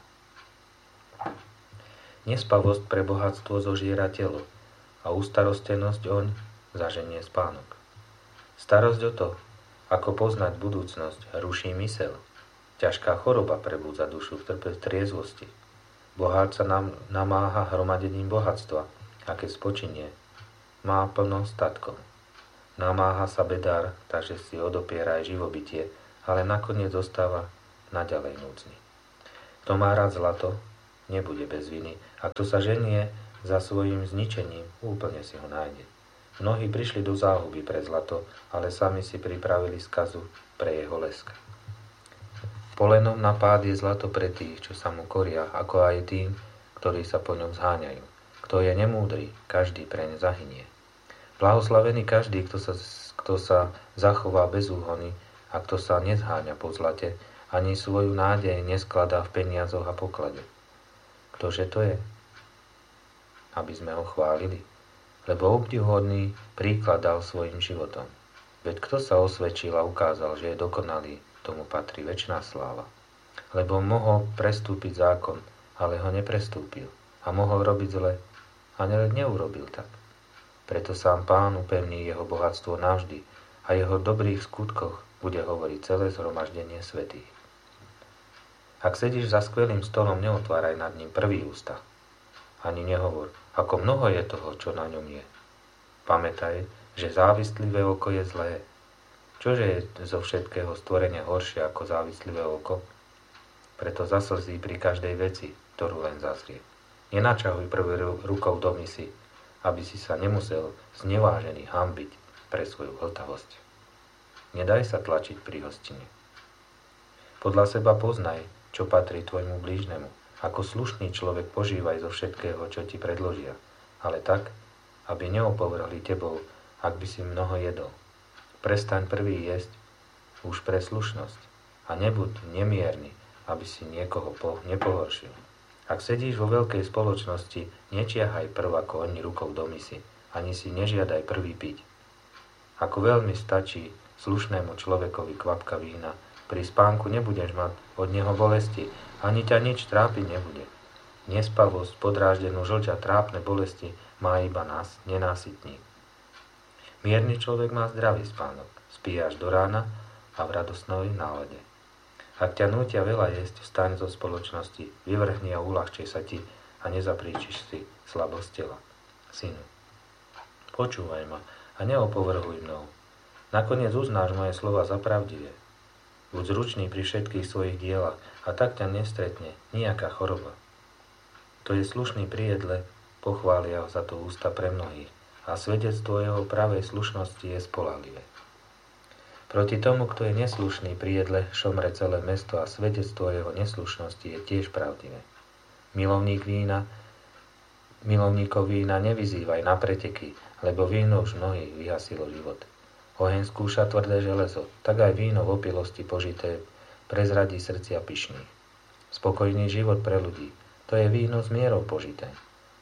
Nespavosť pre bohatstvo zožiera telo a ústarostenosť oň zaženie spánok. Starosť o to, ako poznať budúcnosť, ruší myseľ. Ťažká choroba prebúdza dušu v trpe triezvosti. Boháč sa nám namáha hromadením bohatstva a keď spočinie, má plno statkov. Namáha sa bedár, takže si odopiera aj živobytie ale nakoniec zostáva naďalej núdzny. Kto má rád zlato, nebude bez viny, a kto sa ženie za svojim zničením, úplne si ho nájde. Mnohí prišli do záhuby pre zlato, ale sami si pripravili skazu pre jeho lesk. Polenom na pád je zlato pre tých, čo sa mu koria, ako aj tým, ktorí sa po ňom zháňajú. Kto je nemúdry, každý preň zahynie. Blahoslavený každý, kto sa, kto sa zachová bez úhony a kto sa nezháňa po zlate, ani svoju nádej neskladá v peniazoch a poklade. Ktože to je? Aby sme ho chválili. Lebo obdivuhodný príklad dal svojim životom. Veď kto sa osvedčil a ukázal, že je dokonalý, tomu patrí večná sláva. Lebo mohol prestúpiť zákon, ale ho neprestúpil. A mohol robiť zle, ale neurobil tak. Preto sám Pán upevní jeho bohatstvo navždy a jeho dobrých skutkoch bude hovoriť celé zhromaždenie svätých. Ak sedíš za skvelým stolom, neotváraj nad ním prvý ústa. Ani nehovor, ako mnoho je toho, čo na ňom je. Pamätaj, že závislivé oko je zlé. Čože je zo všetkého stvorenia horšie ako závislivé oko? Preto zaslzí pri každej veci, ktorú len zazrie. Nenačahuj prvú rukou do misy, aby si sa nemusel znevážený hanbiť pre svoju hltavosť. Nedaj sa tlačiť pri hostine. Podľa seba poznaj, čo patrí tvojmu blížnemu. Ako slušný človek požívaj zo všetkého, čo ti predložia, ale tak, aby neopovrhli tebou, ak by si mnoho jedol. Prestaň prvý jesť už pre slušnosť a nebuď nemierny, aby si niekoho po, nepohoršil. Ak sedíš vo veľkej spoločnosti, nečiahaj prv ako oni rukou do misy, ani si nežiadaj prvý piť. Ako veľmi stačí slušnému človekovi kvapka vína, pri spánku nebudeš mať od neho bolesti, ani ťa nič trápiť nebude. Nespavosť, podráždenú žlč a trápne bolesti má iba nás, nenásytní. Mierny človek má zdravý spánok, spí až do rána a v radostnej nálade. Ak ťa nútia veľa jesť, vstaň zo spoločnosti, vyvrhni a uľahčej sa ti a nezapríčiš si slabosť tela. Synu, počúvaj ma a neopovrhuj mnou. Nakoniec uznáš moje slova za pravdivé. Buď zručný pri všetkých svojich dielach a tak ťa nestretne nejaká choroba. To je slušný pri jedle, pochvália za to ústa pre mnohých a svedectvo jeho pravej slušnosti je spoľahlivé. Proti tomu, kto je neslušný pri jedle, šomre celé mesto a svedectvo jeho neslušnosti je tiež pravdivé. Milovník vína, milovníkov vína nevyzývaj na preteky, lebo víno už mnohých vyhasilo život. Oheň skúša tvrdé železo, tak aj víno v opilosti požité prezradí srdcia pyšných. Spokojný život pre ľudí, to je víno s mierou požité.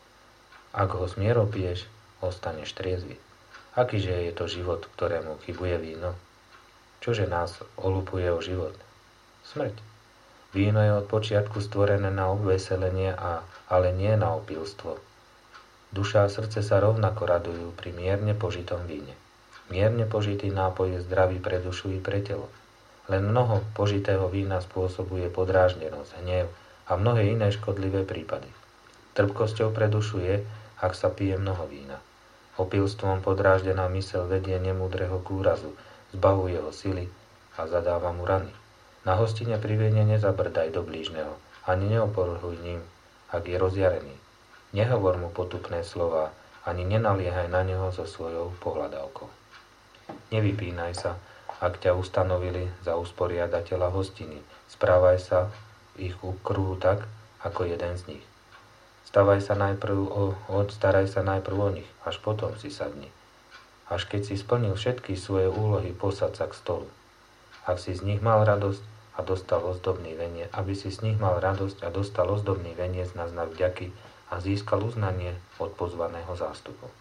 Ak ho s mierou piješ, ostaneš triezvy. Akýže je to život, ktorému chybuje víno? Čože nás olupuje o život? Smrť. Víno je od počiatku stvorené na obveselenie, a, ale nie na opilstvo. Duša a srdce sa rovnako radujú pri mierne požitom víne. Mierne požitý nápoj je zdravý pre dušu i pre telo. Len mnoho požitého vína spôsobuje podráždenosť, hnev a mnohé iné škodlivé prípady. Trpkosťou pre dušu je, ak sa pije mnoho vína. Opilstvom podráždená myseľ vedie nemúdreho k úrazu, zbavuje ho sily a zadáva mu rany. Na hostine pri víne nezabrdaj do blížneho, ani neopovrhuj ním, ak je rozjarený. Nehovor mu potupné slová, ani nenaliehaj na neho so svojou pohľadávkou. Nevypínaj sa, ak ťa ustanovili za usporiadateľa hostiny. Správaj sa v ich kruhu tak, ako jeden z nich. Stavaj sa najprv o, staraj sa najprv o nich, až potom si sadni. Až keď si splnil všetky svoje úlohy, posad sa k stolu. Ak si z nich mal radosť a dostal ozdobný veniec, aby si z nich mal radosť a dostal ozdobný veniec na znak vďaky a získal uznanie od pozvaného zástupu.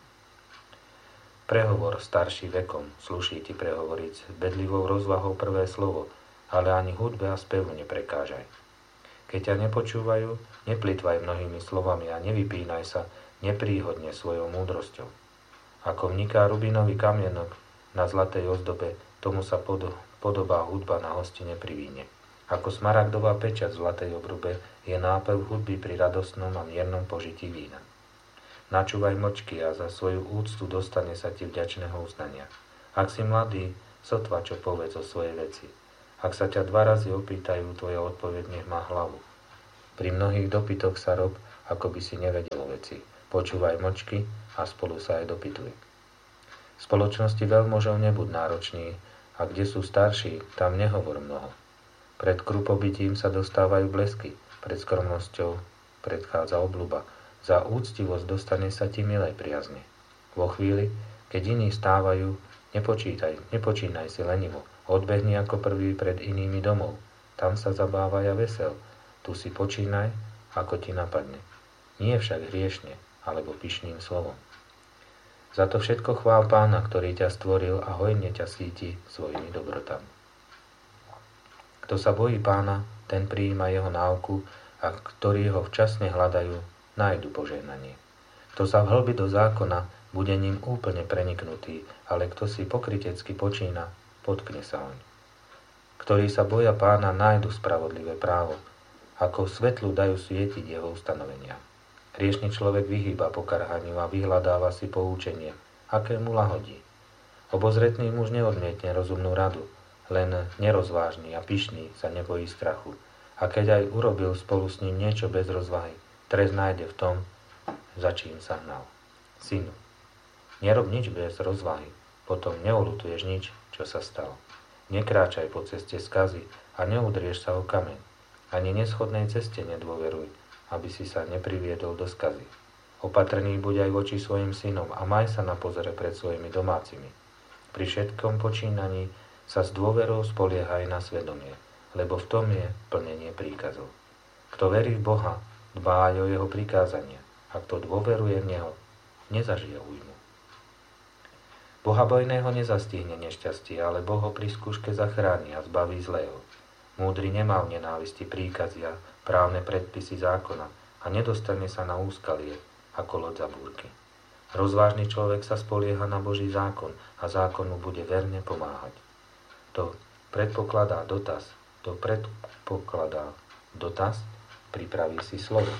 Prehovor starší vekom, sluší ti prehovoriť s bedlivou rozvahou prvé slovo, ale ani hudbe a spevu neprekážaj. Keď ťa nepočúvajú, neplitvaj mnohými slovami a nevypínaj sa nepríhodne svojou múdrosťou. Ako vniká rubinový kamienok na zlatej ozdobe, tomu sa pod, podobá hudba na hostine pri víne. Ako smaragdová pečať v zlatej obrube je nápev hudby pri radostnom a miernom požití vína. Načúvaj mlčky a za svoju úctu dostane sa ti vďačného uznania. Ak si mladý, sotva čo povedz o svojej veci. Ak sa ťa dva razy opýtajú, tvoja odpoveď nech má hlavu. Pri mnohých dopytoch sa rob, ako by si nevedel o veci. Počúvaj mlčky a spolu sa aj dopytuj. V spoločnosti veľmožov nebuď náročný, a kde sú starší, tam nehovor mnoho. Pred krupobytím sa dostávajú blesky, pred skromnosťou predchádza obľuba. Za úctivosť dostane sa ti milej priazne. Vo chvíli, keď iní stávajú, nepočítaj, nepočínaj si lenivo. Odbehni ako prvý pred inými domov. Tam sa zabávaj a vesel. Tu si počínaj, ako ti napadne. Nie však hriešne, alebo pyšným slovom. Za to všetko chvál Pána, ktorý ťa stvoril a hojne ťa síti svojimi dobrotami. Kto sa bojí Pána, ten prijíma jeho náuku a ktorí ho včasne hľadajú, nájdu požehnanie. Kto sa vhlbí do zákona, bude ním úplne preniknutý, ale kto si pokrytecky počína, potkne sa oň. Ktorí sa boja Pána, nájdu spravodlivé právo, ako svetlu dajú svietiť jeho ustanovenia. Hriešny človek vyhýba pokarhaniu a vyhľadáva si poučenie, aké mu lahodí. Obozretný muž neodmietne rozumnú radu, len nerozvážny a pyšný sa nebojí strachu. A keď aj urobil spolu s ním niečo bez rozvahy, trest nájde v tom, za čím sa hnal. Synu, nerob nič bez rozvahy, potom neulutuješ nič, čo sa stalo. Nekráčaj po ceste skazy a neudrieš sa o kameň. Ani neschodnej ceste nedôveruj, aby si sa nepriviedol do skazy. Opatrný buď aj voči svojim synom a maj sa na pozore pred svojimi domácimi. Pri všetkom počínaní sa s dôverou spoliehaj na svedomie, lebo v tom je plnenie príkazov. Kto verí v Boha, dbá aj o jeho prikázania, a kto dôveruje v Neho, nezažije újmu. Bohabojného nezastihne nešťastie, ale Boh ho pri skúške zachráni a zbaví zlého. Múdry nemá v nenávisti príkazy a právne predpisy zákona a nedostane sa na úskalie ako loď za búrky. Rozvážny človek sa spolieha na Boží zákon a zákon mu bude verne pomáhať. To predpokladá dotaz, to predpokladá dotaz, pripraví si slovo.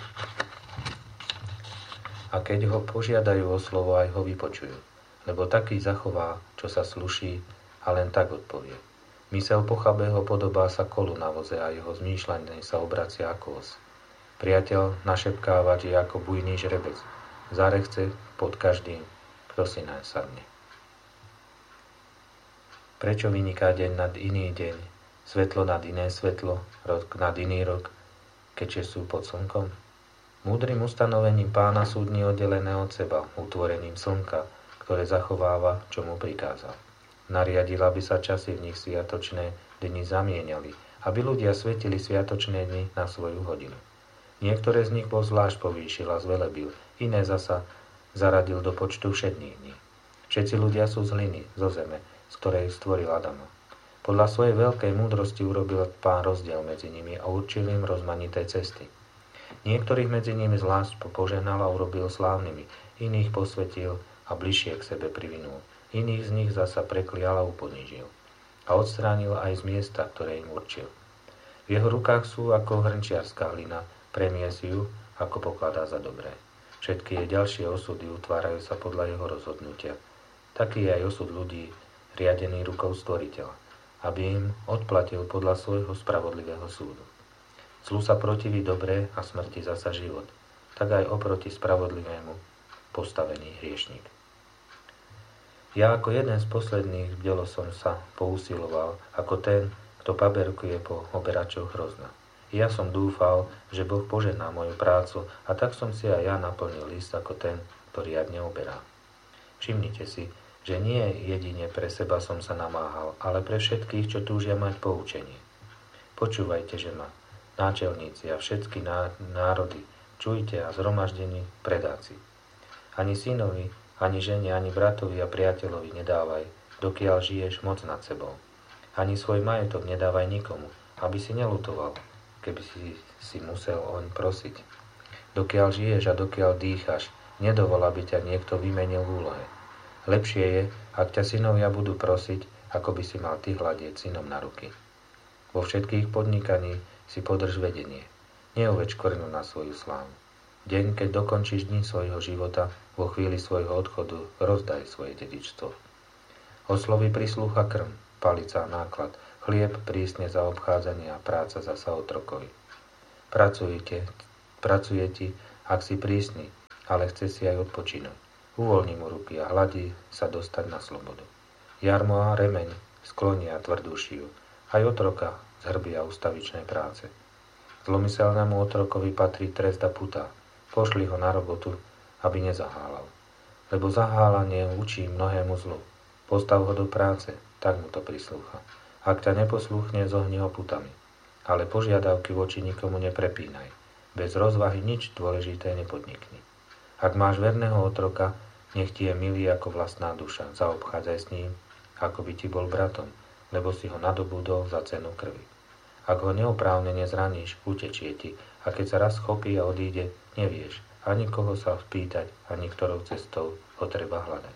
A keď ho požiadajú o slovo, aj ho vypočujú, lebo taký zachová, čo sa sluší, a len tak odpovie. Mysel pochabého podobá sa kolu na voze a jeho zmýšľanie sa obracia ako os. Priateľ našepkávať je ako bujný žrebec. Zarechce pod každým, kto si naň sadne. Prečo vyniká deň nad iný deň, svetlo nad iné svetlo, rok nad iný rok, keďže sú pod slnkom? Múdrym ustanovením Pána sú dni oddelené od seba, utvorením slnka, ktoré zachováva, čo mu prikázal. Nariadila by sa časy v nich sviatočné dni zamieniali, aby ľudia svetili sviatočné dni na svoju hodinu. Niektoré z nich Boh zvlášť povýšil a zvelebil, iné zasa zaradil do počtu všedných dní. Všetci ľudia sú z hliny, zo zeme, z ktorej stvoril Adama. Podľa svojej veľkej múdrosti urobil Pán rozdiel medzi nimi a určil im rozmanité cesty. Niektorých medzi nimi zvlášť požehnal a urobil slávnymi, iných posvetil a bližšie k sebe privinul. Iných z nich zasa preklial a uponížil. A odstránil aj z miesta, ktoré im určil. V jeho rukách sú ako hrnčiarská hlina, premie si ju, ako pokladá za dobré. Všetky jej ďalšie osudy utvárajú sa podľa jeho rozhodnutia. Taký je aj osud ľudí, riadený rukou stvoriteľa, aby im odplatil podľa svojho spravodlivého súdu. Zlu sa protiví dobré a smrti zasa život, tak aj oproti spravodlivému postavený hriešnik. Ja ako jeden z posledných bdelo som sa pousiloval, ako ten, kto paberkuje po oberačoch hrozna. Ja som dúfal, že Boh požehná moju prácu a tak som si aj ja naplnil list ako ten, ktorý riadne oberá. Všimnite si, že nie jedine pre seba som sa namáhal, ale pre všetkých, čo túžia mať poučenie. Počúvajte, že ma, náčelníci a všetky národy, čujte a zhromaždení predáci. Ani synovi, ani žene, ani bratovi a priateľovi nedávaj, dokiaľ žiješ moc nad sebou. Ani svoj majetok nedávaj nikomu, aby si nelutoval, keby si si musel oň prosiť. Dokiaľ žiješ a dokiaľ dýchaš, nedovol, aby ťa niekto vymenil v úlohe. Lepšie je, ak ťa synovia budú prosiť, ako by si mal ty hľadieť synom na ruky. Vo všetkých podnikaní si podrž vedenie. Neuveď korenu na svoju slávu. Deň, keď dokončíš dni svojho života, vo chvíli svojho odchodu rozdaj svoje dedičstvo. Oslovi prislúcha krm, palica a náklad, chlieb prísne za obchádzanie a práca zasa otrokovi. Pracujete, pracuje ti, ak si prísny, ale chce si aj odpočinúť. Uvoľni mu ruky a hladí sa dostať na slobodu. Jarmo a remeň sklonia tvrdú šiju, aj otroka zhrbia ustavičnej práce. Zlomyselnému otrokovi patrí trest a puta. Pošli ho na robotu, aby nezahálal. Lebo zahálanie učí mnohému zlu. Postav ho do práce, tak mu to prislúcha. Ak ťa neposlúchne, zohni ho putami. Ale požiadavky voči nikomu neprepínaj. Bez rozvahy nič dôležité nepodnikni. Ak máš verného otroka, nech ti je milý ako vlastná duša. Zaobchádzaj s ním, ako by ti bol bratom, lebo si ho nadobudol za cenu krvi. Ak ho neoprávnene zraníš, utečie ti, a keď sa raz chopí a odíde, nevieš, ani koho sa spýtať, ani ktorou cestou ho treba hľadať.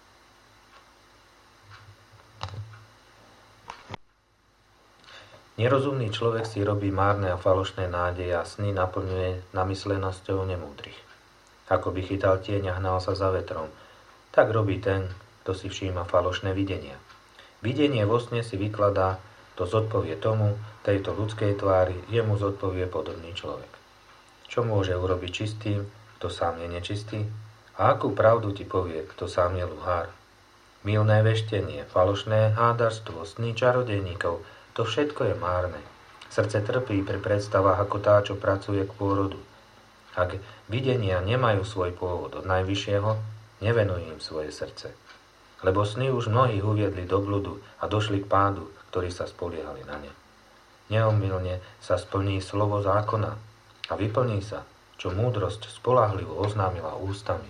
Nerozumný človek si robí márne a falošné nádeje a sny naplňuje namyslenosťou nemúdrych. Ako by chytal tieň a hnal sa za vetrom, tak robí ten, kto si všíma falošné videnia. Videnie vo sne si vykladá, to zodpovie tomu, tejto ľudskej tvári, jemu zodpovie podobný človek. Čo môže urobiť čistým, kto sám je nečistý? A akú pravdu ti povie, kto sám je luhár? Mylné veštenie, falošné hádarstvo, sny čarodejníkov, to všetko je márne. Srdce trpí pri predstavách ako tá, čo pracuje k pôrodu. Ak videnia nemajú svoj pôvod od najvyššieho, nevenuj im svoje srdce. Lebo sny už mnohých uviedli do bludu a došli k pádu, ktorí sa spoliehali na ne. Neomylne sa splní slovo zákona a vyplní sa, čo múdrosť spoľahlivo oznámila ústami.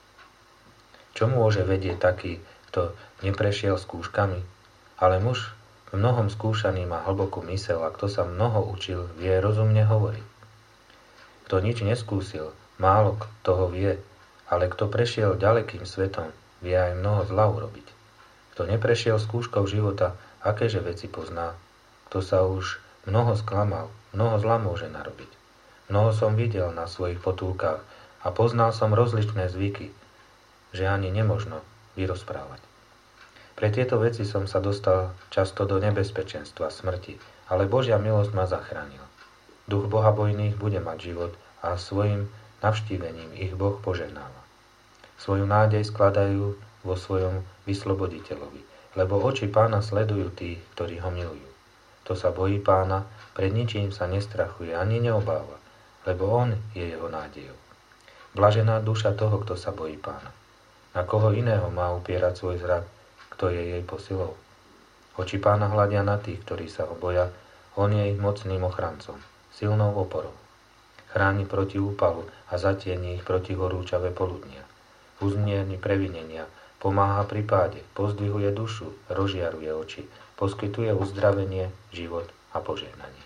Čo môže vedieť taký, kto neprešiel skúškami? Ale muž mnohom skúšaný má hlbokú myseľ a kto sa mnoho učil, vie rozumne hovoriť. Kto nič neskúsil, málo toho vie, ale kto prešiel ďalekým svetom, vie aj mnoho zla urobiť. Kto neprešiel skúškou života, akéže veci pozná? Kto sa už mnoho sklamal, mnoho zla môže narobiť. Mnoho som videl na svojich potulkách a poznal som rozličné zvyky, že ani nemožno vyrozprávať. Pre tieto veci som sa dostal často do nebezpečenstva smrti, ale Božia milosť ma zachránila. Duch bohabojných bude mať život a svojim navštívením ich Boh požehnáva. Svoju nádej skladajú vo svojom vysloboditeľovi, lebo oči Pána sledujú tých, ktorí ho milujú. Kto sa bojí Pána, pred ničím sa nestrachuje ani neobáva, lebo on je jeho nádejou. Blažená duša toho, kto sa bojí Pána. Na koho iného má upierať svoj zrak, kto je jej posilou? Oči Pána hľadia na tých, ktorí sa ho boja, on je ich mocným ochrancom, silnou oporou. Chráni proti úpalu a zatieni ich proti horúčavé poludnia. Uzmierni previnenia, pomáha pri páde, pozdvihuje dušu, rozžiaruje oči, poskytuje uzdravenie, život a požehnanie.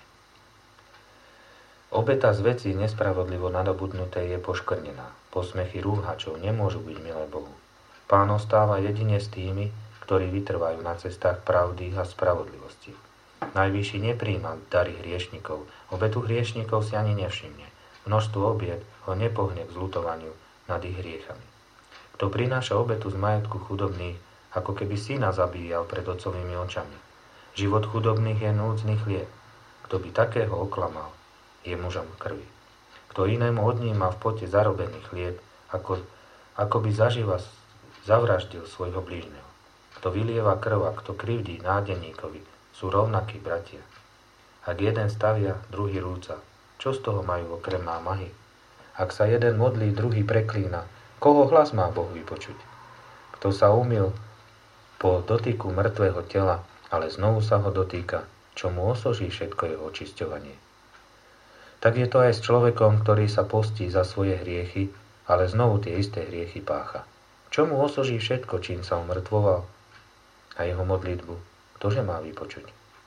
Obeta z vecí nespravodlivo nadobudnutej je poškvrnená. Posmechy rúhačov nemôžu byť milé Bohu. Pán ostáva jedine s tými, ktorí vytrvajú na cestách pravdy a spravodlivosti. Najvyšší nepríjma dary hriešnikov, obetu hriešnikov si ani nevšimne. Množstvo obiet ho nepohne k zľutovaniu nad ich hriechami. Kto prináša obetu z majetku chudobných, ako keby syna zabíjal pred otcovými očami. Život chudobných je núdzny chlieb. Kto by takého oklamal, je mužom krvi. Kto inému odníma v pote zarobený chlieb, ako, ako by zaživa zavraždil svojho blížneho. Kto vylieva krv a kto krivdí nádeníkovi, sú rovnakí bratia. Ak jeden stavia, druhý rúca, čo z toho majú okrem námahy? Ak sa jeden modlí, druhý preklína, koho hlas má Boh vypočuť? Kto sa umyl po dotyku mŕtvého tela, ale znovu sa ho dotýka, čo mu osoží všetko jeho očisťovanie? Tak je to aj s človekom, ktorý sa postí za svoje hriechy, ale znovu tie isté hriechy pácha. Čo mu osoží všetko, čím sa umrtvoval? A jeho modlitbu, ktože má vypočuť?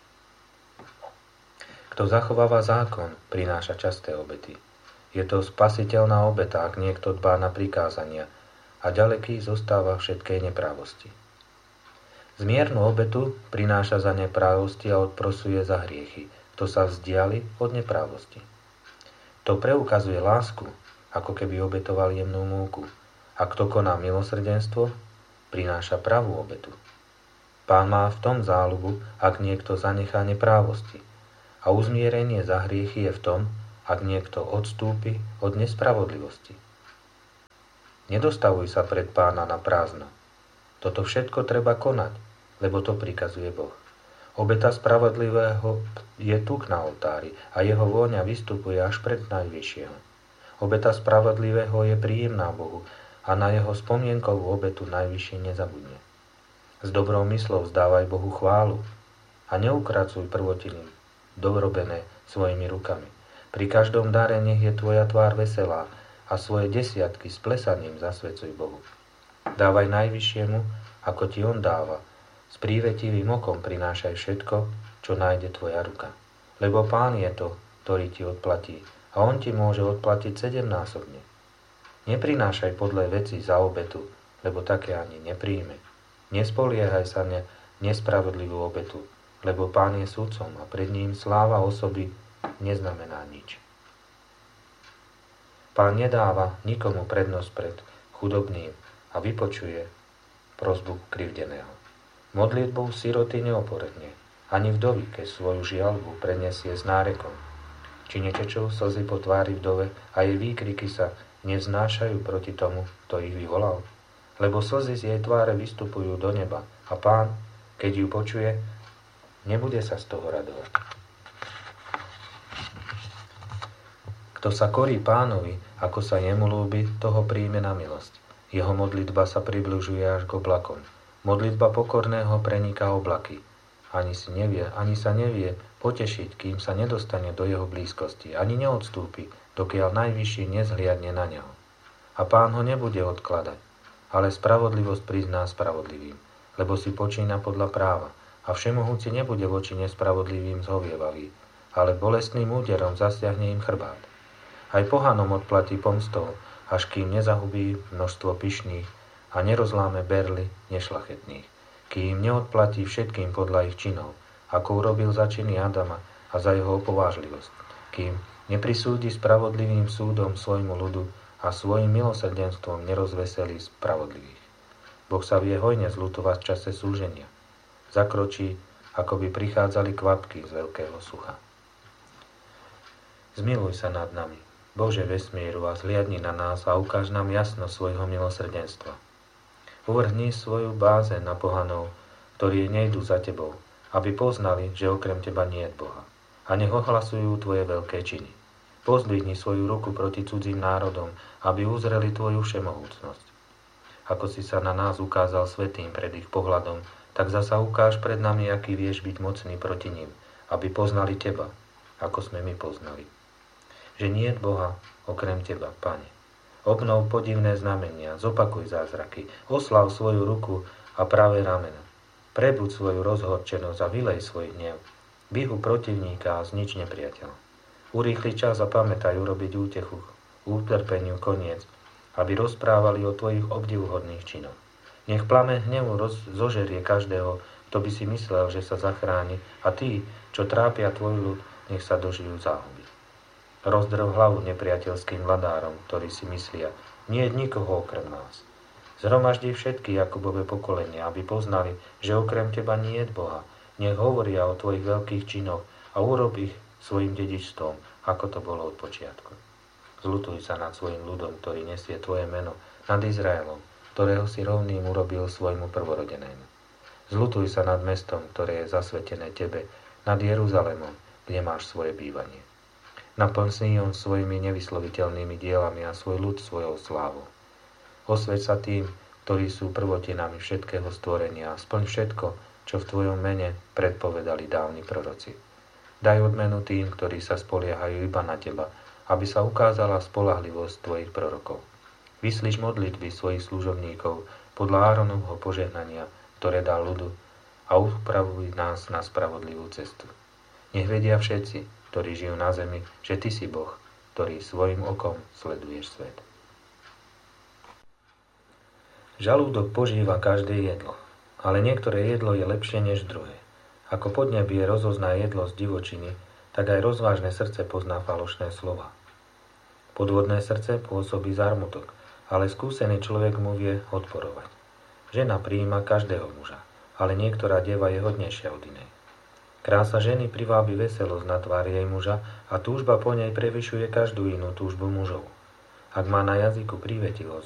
Kto zachováva zákon, prináša časté obety. Je to spasiteľná obeta, ak niekto dbá na prikázania a ďaleký zostáva všetkej neprávosti. Zmiernu obetu prináša za neprávosti a odprosuje za hriechy, kto sa vzdiali od neprávosti. To preukazuje lásku, ako keby obetoval jemnú múku, a kto koná milosrdenstvo, prináša pravú obetu. Pán má v tom záľubu, ak niekto zanechá neprávosti. A uzmierenie za hriechy je v tom, ak niekto odstúpi od nespravodlivosti. Nedostavuj sa pred Pána na prázdno. Toto všetko treba konať, lebo to prikazuje Boh. Obeta spravodlivého je tuk na oltári a jeho vôňa vystupuje až pred Najvyššieho. Obeta spravodlivého je príjemná Bohu a na jeho spomienkovú obetu Najvyšší nezabudne. S dobrou myslou vzdávaj Bohu chválu a neukracuj prvotiny dorobené svojimi rukami. Pri každom dare nech je tvoja tvár veselá a svoje desiatky s plesaním zasvedcuj Bohu. Dávaj Najvyššiemu, ako ti on dáva. S prívetivým okom prinášaj všetko, čo nájde tvoja ruka. Lebo Pán je to, ktorý ti odplatí a on ti môže odplatiť sedemnásobne. Neprinášaj podlé veci za obetu, lebo také ani nepríjme. Nespoliehaj sa na nespravodlivú obetu, lebo Pán je sudcom a pred ním sláva osoby neznamená nič. Pán nedáva nikomu prednosť pred chudobným a vypočuje prosbu krivdeného. Modlitbu siroty neoporedne, ani vdovy, keď svoju žiaľbu prenesie s nárekom. Či netečú slzy po tvári vdove a jej výkriky sa nevznášajú proti tomu, kto ich vyvolal? Lebo slzy z jej tváre vystupujú do neba a Pán, keď ju počuje, nebude sa z toho radovať. Kto sa korí Pánovi, ako sa jemu ľúbi, toho príjme na milosť. Jeho modlitba sa približuje až k oblakom. Modlitba pokorného preniká oblaky. Ani si nevie, ani sa nevie potešiť, kým sa nedostane do jeho blízkosti, ani neodstúpi, dokiaľ Najvyšší nezhliadne na neho. A Pán ho nebude odkladať, ale spravodlivosť prizná spravodlivým, lebo si počína podľa práva, a všemohúci nebude voči nespravodlivým zhovievavý, ale bolestným úderom zasiahne im chrbát. Aj pohanom odplatí pomstou, až kým nezahubí množstvo pyšných a nerozláme berly nešlachetných, kým neodplatí všetkým podľa ich činov, ako urobil za činy Adama a za jeho opovážlivosť, kým neprisúdi spravodlivým súdom svojmu ľudu a svojim milosrdenstvom nerozveselí spravodlivých. Boh sa vie hojne zľutovať v čase súženia. Zakročí, ako by prichádzali kvapky z veľkého sucha. Zmiluj sa nad nami, Bože vesmíru, a zliadni na nás a ukáž nám jasno svojho milosrdenstva. Uvrhni svoju bázeň na pohanov, ktorí nejdú za tebou, aby poznali, že okrem teba nie je Boha. A nech ohlasujú tvoje veľké činy. Pozdvihni svoju ruku proti cudzím národom, aby uzreli tvoju všemohúcnosť. Ako si sa na nás ukázal svätým pred ich pohľadom, tak zasa ukáž pred nami, aký vieš byť mocný proti ním, aby poznali teba, ako sme my poznali. Že nie je Boha okrem teba, Pane. Obnov podivné znamenia, zopakuj zázraky, oslav svoju ruku a pravé rameno. Prebuď svoju rozhorčenosť a vylej svoj hnev. Vyhu protivníka a znič nepriateľa. Urýchli čas a pamätaj urobiť útechu, utrpeniu koniec, aby rozprávali o tvojich obdivuhodných činoch. Nech plameň hnevu roz, zožerie každého, kto by si myslel, že sa zachráni, a tí, čo trápia tvoj ľud, nech sa dožijú záhuby. Rozdrv hlavu nepriateľským vladárom, ktorí si myslia, nie je nikoho okrem nás. Zhromaždi všetky Jakubove pokolenia, aby poznali, že okrem teba nie je Boha. Nech hovoria o tvojich veľkých činoch a urob ich svojim dedičstvom, ako to bolo od počiatku. Zľutuj sa nad svojim ľudom, ktorý nesie tvoje meno, nad Izraelom, ktorého si rovným urobil svojmu prvorodenému. Zľutuj sa nad mestom, ktoré je zasvetené tebe, nad Jeruzalémom, kde máš svoje bývanie. Naplň Sion svojimi nevysloviteľnými dielami a svoj ľud svojou slávou. Osveť sa tým, ktorí sú prvotinami všetkého stvorenia, a splň všetko, čo v tvojom mene predpovedali dávni proroci. Daj odmenu tým, ktorí sa spoliehajú iba na teba, aby sa ukázala spoľahlivosť tvojich prorokov. Vyslíš modlitby svojich služobníkov podľa Áronovho požehnania, ktoré dal ľudu, a upravuj nás na spravodlivú cestu. Nech vedia všetci, ktorí žijú na zemi, že ty si Boh, ktorý svojim okom sleduješ svet. Žalúdok požíva každé jedlo, ale niektoré jedlo je lepšie než druhé. Ako podnebie rozozná jedlo z divočiny, tak aj rozvážne srdce pozná falošné slova. Podvodné srdce pôsobí zármutok, ale skúsený človek mu vie odporovať. Žena prijíma každého muža, ale niektorá deva je hodnejšia od inej. Krása ženy privábi veselosť na tvári jej muža a túžba po nej prevyšuje každú inú túžbu mužov. Ak má na jazyku prívetivosť,